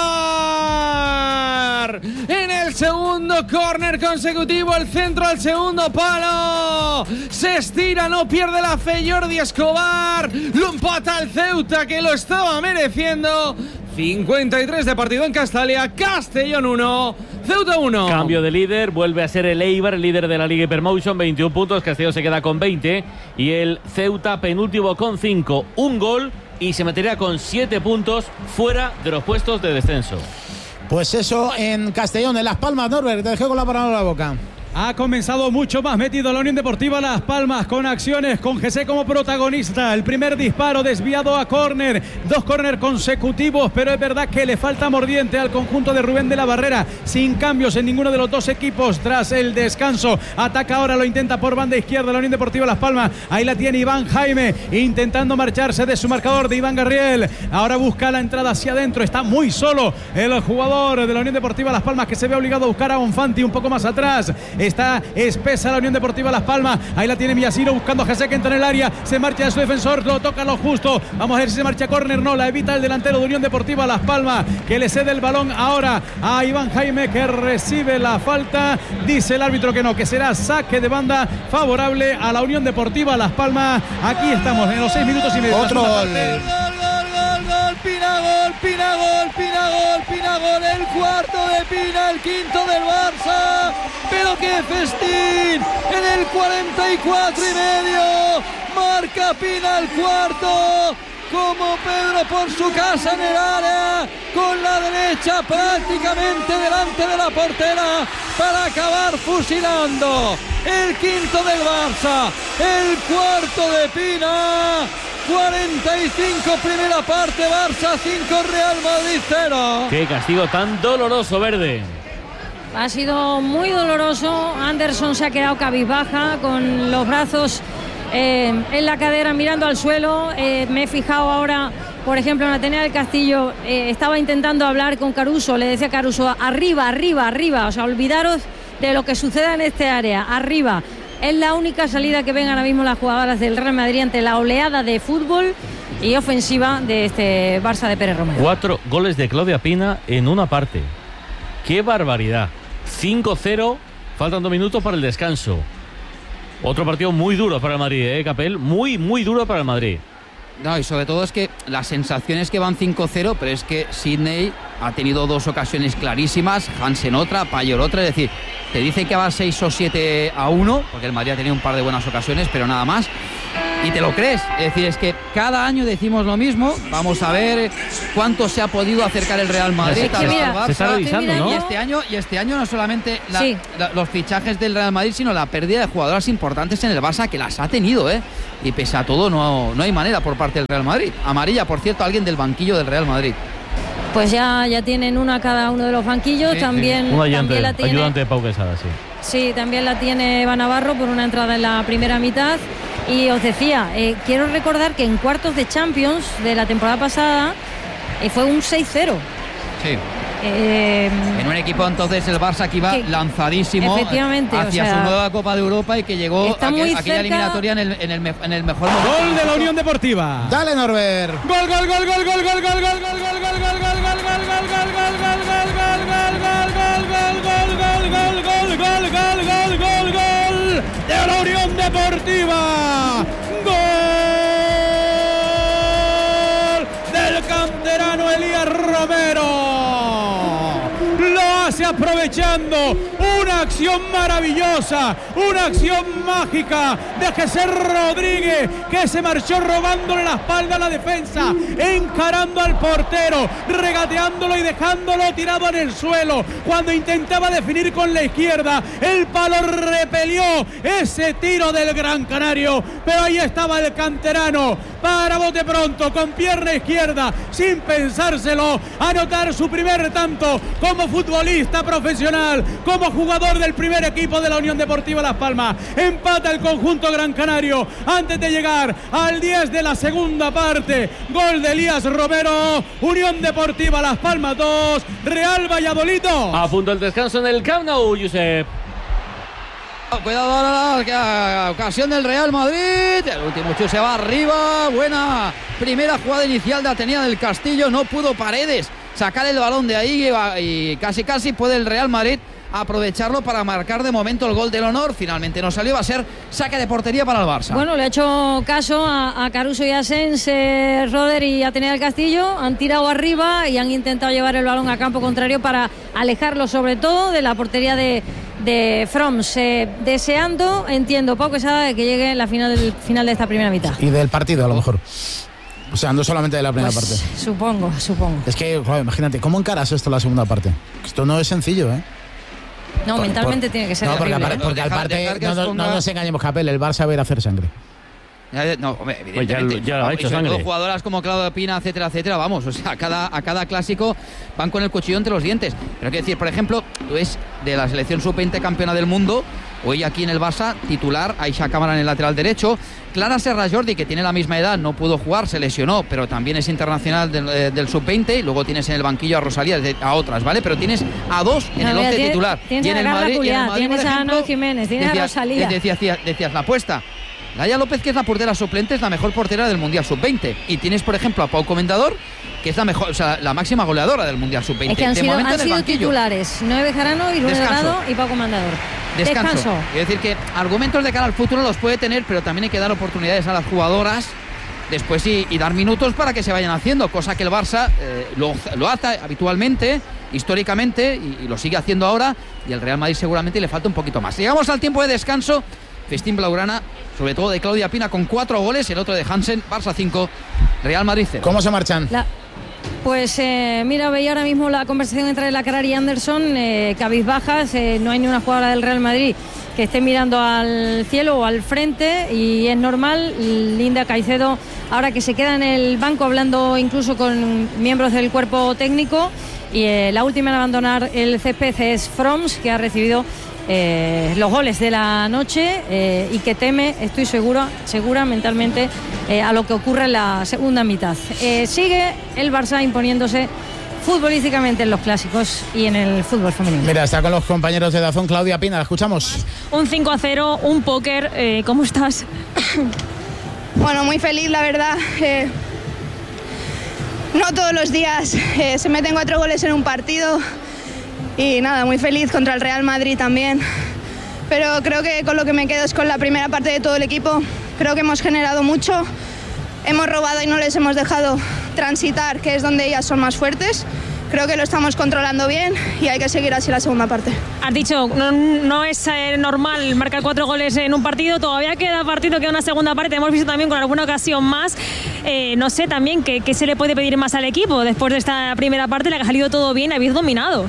Escobar. En el segundo córner consecutivo, el centro al segundo palo. Se estira, no pierde la fe Jordi Escobar. Lo empata el Ceuta, que lo estaba mereciendo. cincuenta y tres de partido en Castalia. Castellón uno, Ceuta uno. Cambio de líder, vuelve a ser el Eibar, el líder de la Liga Hypermotion, veintiún puntos. Castellón se queda con veinte y el Ceuta penúltimo con cinco, un gol y se metería con siete puntos fuera de los puestos de descenso. Pues eso en Castellón, en Las Palmas. Norbert, te dejé con la palabra en la boca. Ha comenzado mucho más metido la Unión Deportiva Las Palmas, con acciones, con José como protagonista. El primer disparo desviado a córner, dos córner consecutivos, pero es verdad que le falta mordiente al conjunto de Rubén de la Barrera, sin cambios en ninguno de los dos equipos tras el descanso. Ataca ahora, lo intenta por banda izquierda la Unión Deportiva Las Palmas. Ahí la tiene Iván Jaime, intentando marcharse de su marcador de Iván Garriel. Ahora busca la entrada hacia adentro, está muy solo el jugador de la Unión Deportiva Las Palmas, que se ve obligado a buscar a Bonfanti un poco más atrás. Está espesa la Unión Deportiva Las Palmas. Ahí la tiene Miyashiro buscando a José, que entra en el área. Se marcha de su defensor, lo toca lo justo. Vamos a ver si se marcha córner. No, la evita el delantero de Unión Deportiva Las Palmas, que le cede el balón ahora a Iván Jaime, que recibe la falta. Dice el árbitro que no, que será saque de banda favorable a la Unión Deportiva Las Palmas. Aquí estamos en los seis minutos y medio. Otro gol. Pina gol, Pina gol, Pina gol, Pina gol, el cuarto de Pina, el quinto del Barça, pero qué festín, en el cuarenta y cuatro y medio, marca Pina el cuarto, como Pedro por su casa en el área, con la derecha prácticamente delante de la portera, para acabar fusilando, el quinto del Barça, el cuarto de Pina. cuarenta y cinco primera parte, Barça cinco, Real Madrid cero. Qué castigo tan doloroso, Verde. ha sido muy doloroso. Anderson se ha quedado cabizbaja con los brazos eh, en la cadera mirando al suelo. Eh, me he fijado ahora, por ejemplo, en Atenea del Castillo, eh, estaba intentando hablar con Caruso, le decía a Caruso, arriba, arriba, arriba, o sea, olvidaros de lo que suceda en este área, arriba. Es la única salida que ven ahora mismo las jugadoras del Real Madrid ante la oleada de fútbol y ofensiva de este Barça de Pérez Romero. Cuatro goles de Claudia Pina en una parte. ¡Qué barbaridad! cinco cero, faltan dos minutos para el descanso. Otro partido muy duro para el Madrid, ¿eh, Capel? Muy, muy duro para el Madrid. No, y sobre todo es que la sensación es que van cinco cero, pero es que Sydney ha tenido dos ocasiones clarísimas, Hansen otra, Payor otra, es decir, te dice que va seis o siete a uno, porque el Madrid ha tenido un par de buenas ocasiones, pero nada más, y te lo crees. Es decir, es que cada año decimos lo mismo, vamos a ver cuánto se ha podido acercar el Real Madrid es que al mira, Barça. Se está revisando, ¿no? Y este año, y este año no solamente la, sí. la, los fichajes del Real Madrid, sino la pérdida de jugadoras importantes en el Barça, que las ha tenido, ¿eh? Y pese a todo no, no hay manera por parte del Real Madrid. Amarilla, por cierto, alguien del banquillo del Real Madrid. Pues ya, ya tienen una cada uno de los banquillos, sí, también, sí. Un ayudante, también la tiene, ayudante de Pau Quesada, sí. Sí, también la tiene Eva Navarro por una entrada en la primera mitad. Y os decía, eh, quiero recordar que en cuartos de Champions de la temporada pasada eh, fue un seis cero. Sí. Eh, en un equipo entonces el Barça que iba que, lanzadísimo efectivamente, hacia o sea, su nueva Copa de Europa y que llegó está aquel, muy aquella cerca. eliminatoria en el, en, el, en el mejor momento. Gol de la Unión Deportiva. Dale, Norbert. Gol, gol, gol, gol, gol, gol, gol, gol, gol, gol, gol, gol, gol, gol, gol, gol, gol, gol, gol de la Unión Deportiva. Gol del canterano Elías Romero. Lo hace aprovechando una acción maravillosa, una acción mágica de Jesús Rodríguez, que se marchó robándole la espalda a la defensa, encarando al portero, regateándolo y dejándolo tirado en el suelo. Cuando intentaba definir con la izquierda, el palo repelió ese tiro del Gran Canario, pero ahí estaba el canterano para bote pronto, con pierna izquierda, sin pensárselo, anotar su primer tanto como futbolista profesional, como jugador del primer equipo de la Unión Deportiva Las Palmas. Empata el conjunto Gran Canario antes de llegar al diez de la segunda parte. Gol de Elías Romero. Unión Deportiva Las Palmas dos, Real Valladolid dos. A punto el descanso en el Camp Nou, Josep. Cuidado ahora la ocasión del Real Madrid. El último chute se va arriba. Buena primera jugada inicial de Atenea del Castillo. No pudo Paredes sacar el balón de ahí y casi casi puede el Real Madrid aprovecharlo para marcar de momento el gol del honor. Finalmente no salió, va a ser saque de portería para el Barça. Bueno, le ha hecho caso a, a Caruso y a Sens, eh, Roder y Atenea del Castillo. Han tirado arriba y han intentado llevar el balón a campo contrario para alejarlo sobre todo de la portería de, de Froms. Eh, deseando, entiendo, Pau Quesada, de que llegue la final, del, final de esta primera mitad. Y del partido a lo mejor. O sea, no solamente de la primera pues, parte. Supongo, supongo. Es que, joder, imagínate, ¿cómo encaras esto la segunda parte? Esto no es sencillo, ¿eh? No, por, mentalmente por, tiene que ser no, porque, terrible. aparte, porque Dejar, aparte dejar que no, no, ponga... no nos engañemos, Capel, el Barça va a ir a hacer sangre. No, hombre, pues ya, ya lo ha hecho y sobre sangre. todo jugadoras como Claudia Pina, etcétera, etcétera, vamos, o sea, a cada, a cada clásico van con el cuchillo entre los dientes. Pero quiero decir, por ejemplo, tú ves de la selección sub veinte campeona del mundo, hoy aquí en el Barça, titular, Aisha Cámara en el lateral derecho, Clara Serra Jordi, que tiene la misma edad, no pudo jugar, se lesionó, pero también es internacional del, eh, del sub veinte, y luego tienes en el banquillo a Rosalía, a otras, ¿vale? Pero tienes a dos en no, el once tiene, titular. Tienes y en el a Madrid, Culiá, y en el Madrid, tienes por ejemplo, a Ana Jiménez, tienes decías, a Rosalía. Decías, decías, decías la apuesta. Laia López, que es la portera suplente, es la mejor portera del Mundial sub veinte. Y tienes, por ejemplo, a Pau Comendador, que es la mejor, o sea, la máxima goleadora del Mundial sub veinte. Es que han de sido, momento han en el sido banquillo. titulares Noé Bejarano, Irune Delgado y Pau Comendador. Descanso. Descanso. Es decir, que argumentos de cara al futuro los puede tener, pero también hay que dar oportunidades a las jugadoras después y, y dar minutos para que se vayan haciendo, cosa que el Barça eh, lo, lo hace habitualmente, históricamente, y, y lo sigue haciendo ahora, y el Real Madrid seguramente le falta un poquito más. Llegamos al tiempo de descanso. Festín blaugrana, sobre todo de Claudia Pina con cuatro goles, el otro de Hansen. Barça cinco, Real Madrid cero. ¿Cómo se marchan? La... Pues eh, mira, veía ahora mismo la conversación entre Lacarar y Anderson, eh, cabizbajas, eh, no hay ni una jugadora del Real Madrid que esté mirando al cielo o al frente, y es normal. Linda Caicedo, ahora que se queda en el banco hablando incluso con miembros del cuerpo técnico, y eh, la última en abandonar el césped es Froms, que ha recibido eh, los goles de la noche eh, y que teme, estoy segura, segura mentalmente, eh, a lo que ocurre en la segunda mitad. Eh, sigue el Barça imponiéndose futbolísticamente en los clásicos y en el fútbol femenino. Mira, está con los compañeros de Dazón, Claudia Pina, la escuchamos. Un cinco a cero, un póker, eh, ¿cómo estás? Bueno, muy feliz, la verdad. Eh, no todos los días eh, se meten cuatro goles en un partido y nada, muy feliz contra el Real Madrid también. Pero creo que con lo que me quedo es con la primera parte de todo el equipo. Creo que hemos generado mucho, hemos robado y no les hemos dejado transitar, que es donde ellas son más fuertes. Creo que lo estamos controlando bien y hay que seguir así la segunda parte. Has dicho, no, no es eh, normal marcar cuatro goles en un partido, todavía queda partido, queda una segunda parte, hemos visto también con alguna ocasión más. Eh, no sé también qué, qué se le puede pedir más al equipo después de esta primera parte, la que ha salido todo bien, habéis dominado.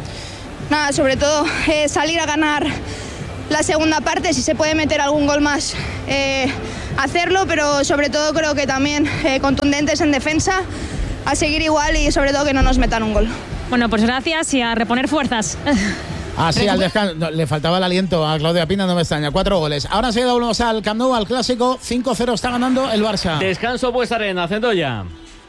Nada, sobre todo eh, salir a ganar la segunda parte, si se puede meter algún gol más, eh, hacerlo, pero sobre todo creo que también eh, contundentes en defensa, a seguir igual y sobre todo que no nos metan un gol. Bueno, pues gracias y a reponer fuerzas. Ah, sí, al descanso. No, le faltaba el aliento a Claudia Pina, no me extraña. Cuatro goles. Ahora sí, volvemos al Camp Nou, al clásico. cinco cero está ganando el Barça. Descanso Bues Arena, Cendoya.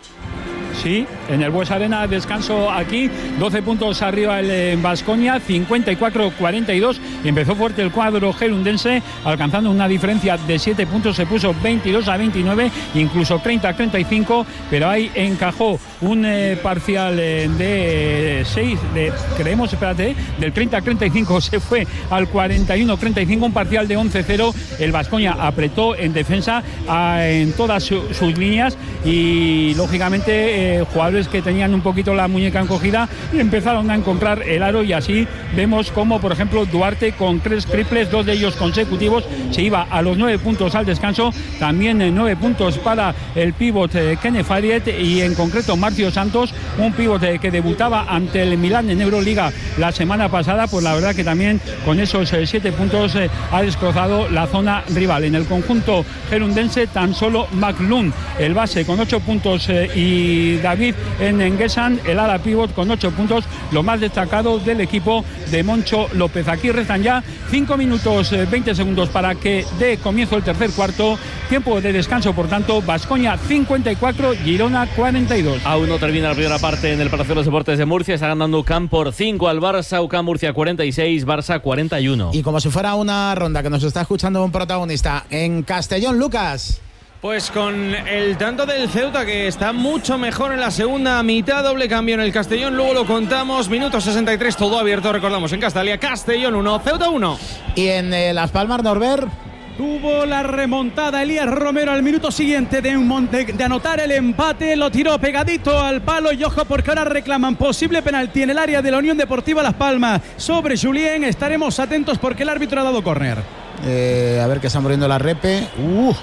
Sí, en el Bues Arena, descanso aquí, doce puntos arriba el Baskonia, cincuenta y cuatro cuarenta y dos, y empezó fuerte el cuadro gerundense, alcanzando una diferencia de siete puntos, se puso veintidós a veintinueve, incluso treinta a treinta y cinco, pero ahí encajó un eh, parcial eh, de seis, de, creemos, espérate, eh, del treinta a treinta y cinco se fue al cuarenta y uno a treinta y cinco, un parcial de once cero, el Baskonia apretó en defensa a, en todas su, sus líneas y lógicamente eh, jugadores que tenían un poquito la muñeca encogida empezaron a encontrar el aro y así vemos como por ejemplo Duarte con tres triples, dos de ellos consecutivos, se iba a los nueve puntos al descanso, también eh, nueve puntos para el pívot eh, Kenneth Fariet y en concreto Marcio Santos, un pívot eh, que debutaba ante el Milán en Euroliga la semana pasada, pues la verdad que también con esos eh, siete puntos eh, ha destrozado la zona rival. En el conjunto gerundense tan solo McLuhan, el base con ocho puntos eh, y David en Enguesan, el ala pívot con ocho puntos, lo más destacado del equipo de Moncho López. Aquí restan ya cinco minutos eh, veinte segundos para que dé comienzo el tercer cuarto, tiempo de descanso por tanto, Baskonia cincuenta y cuatro, Girona cuarenta y dos. Aún no termina la primera parte en el Palacio de los Deportes de Murcia, está ganando U C A M por cinco al Barça, U C A M Murcia cuarenta y seis, Barça cuarenta y uno. Y como si fuera una ronda que nos está escuchando un protagonista en Castellón, Lucas. Pues con el tanto del Ceuta, que está mucho mejor en la segunda mitad, doble cambio en el Castellón, luego lo contamos, minuto sesenta y tres, todo abierto, recordamos, en Castalia, Castellón uno, Ceuta uno. Y en eh, Las Palmas, Norbert. Tuvo la remontada Elías Romero al minuto siguiente de, un, de, de anotar el empate, lo tiró pegadito al palo y ojo porque ahora reclaman posible penalti en el área de la Unión Deportiva Las Palmas sobre Julien. Estaremos atentos porque el árbitro ha dado córner. Eh, a ver que están poniendo la repe. Uh,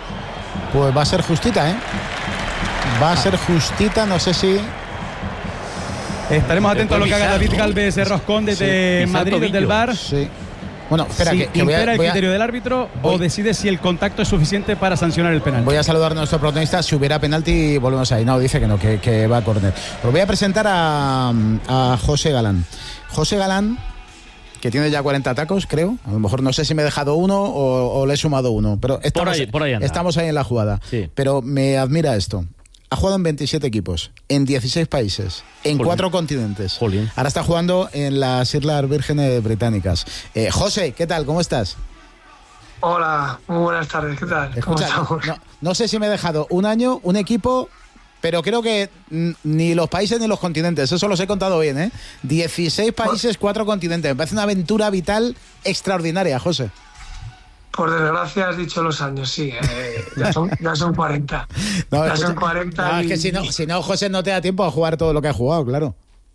pues va a ser justita, ¿eh? Va a ser justita, no sé si... Estaremos atentos a lo que haga David Galvez de Roscón desde sí, Madrid, desde el V A R. Sí. Bueno, espera, si que, que voy a, impera el voy a, criterio del árbitro voy, o decide si el contacto es suficiente para sancionar el penalti. Voy a saludar a nuestro protagonista. Si hubiera penalti, volvemos ahí. No, dice que no, que, que va a córner. Pero voy a presentar a, a José Galán. José Galán, que tiene ya cuarenta tacos, creo. A lo mejor no sé si me he dejado uno o, o le he sumado uno. Pero estamos, por ahí, por ahí anda. Estamos ahí en la jugada. Sí. Pero me admira esto. Ha jugado en veintisiete equipos, en dieciséis países, en Jolín. cuatro continentes. Jolín. Ahora está jugando en las Islas Vírgenes Británicas. Eh, José, ¿qué tal? ¿Cómo estás? Hola, muy buenas tardes. ¿Qué tal? Escucha, ¿Cómo no, no sé si me he dejado un año, un equipo, pero creo que ni los países ni los continentes. Eso los he contado bien, ¿eh? dieciséis países, cuatro continentes. Me parece una aventura vital extraordinaria, José. Por desgracia has dicho los años, sí, eh, ya, son, ya son cuarenta. No, ya escucha, son cuarenta. No, y... es que si no, si no, José, no te da tiempo a jugar todo lo que has jugado, claro.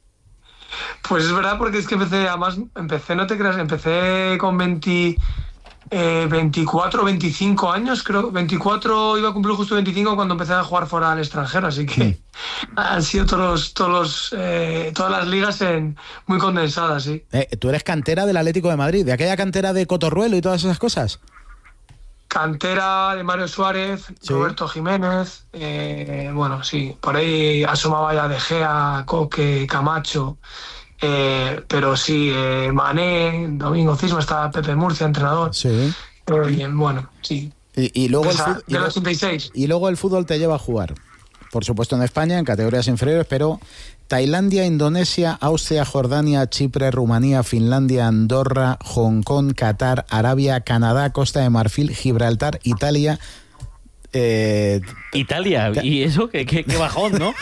Pues es verdad, porque es que empecé, además, empecé, no te creas, empecé con veinte, eh, veinticuatro, veinticinco años, creo. veinticuatro, iba a cumplir justo veinticinco cuando empecé a jugar fuera al extranjero, así que mm. han sido todos los, todos los, eh, todas las ligas en, muy condensadas, sí. Eh, ¿Tú eres cantera del Atlético de Madrid, de aquella cantera de Cotorruelo y todas esas cosas? cantera de Mario Suárez, Sí. Roberto Jiménez, eh, bueno, sí, por ahí asomaba ya De Gea, Coque, Camacho, eh, pero sí, eh, Mané, Domingo Cisma, estaba Pepe Murcia, entrenador. Sí. Pero bien, bueno, sí. Y, y luego el Esa- fútbol, y, del lo- ochenta y seis. y luego el fútbol te lleva a jugar. Por supuesto en España, en categorías inferiores, pero Tailandia, Indonesia, Austria, Jordania, Chipre, Rumanía, Finlandia, Andorra, Hong Kong, Qatar, Arabia, Canadá, Costa de Marfil, Gibraltar, Italia. Eh, Italia, y eso, qué, qué, qué bajón, ¿no?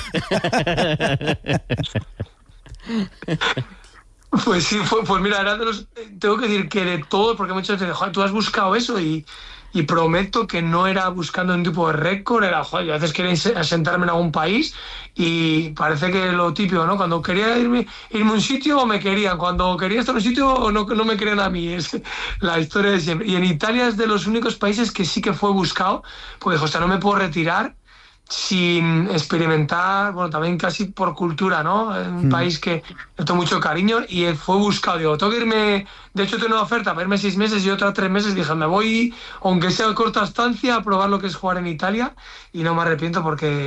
Pues sí, fue- pues mira, era de los, tengo que decir que de todos, porque muchas veces, joder, tú has buscado eso y, y prometo que no era buscando un tipo de récord, era, joder, yo a veces quería ins- asentarme en algún país y parece que lo típico, ¿no? Cuando quería irme, irme a un sitio me querían, cuando quería estar en un sitio no, no me querían a mí, es la historia de siempre. Y en Italia es de los únicos países que sí que fue buscado, porque dijo, o sea, no me puedo retirar sin experimentar, bueno, también casi por cultura, ¿no? Es un Mm. país que le tengo mucho cariño y fue buscado. Digo, tengo que irme, de hecho tengo una oferta para irme seis meses y otra tres meses. Dije, me voy, aunque sea de corta estancia, a probar lo que es jugar en Italia y no me arrepiento porque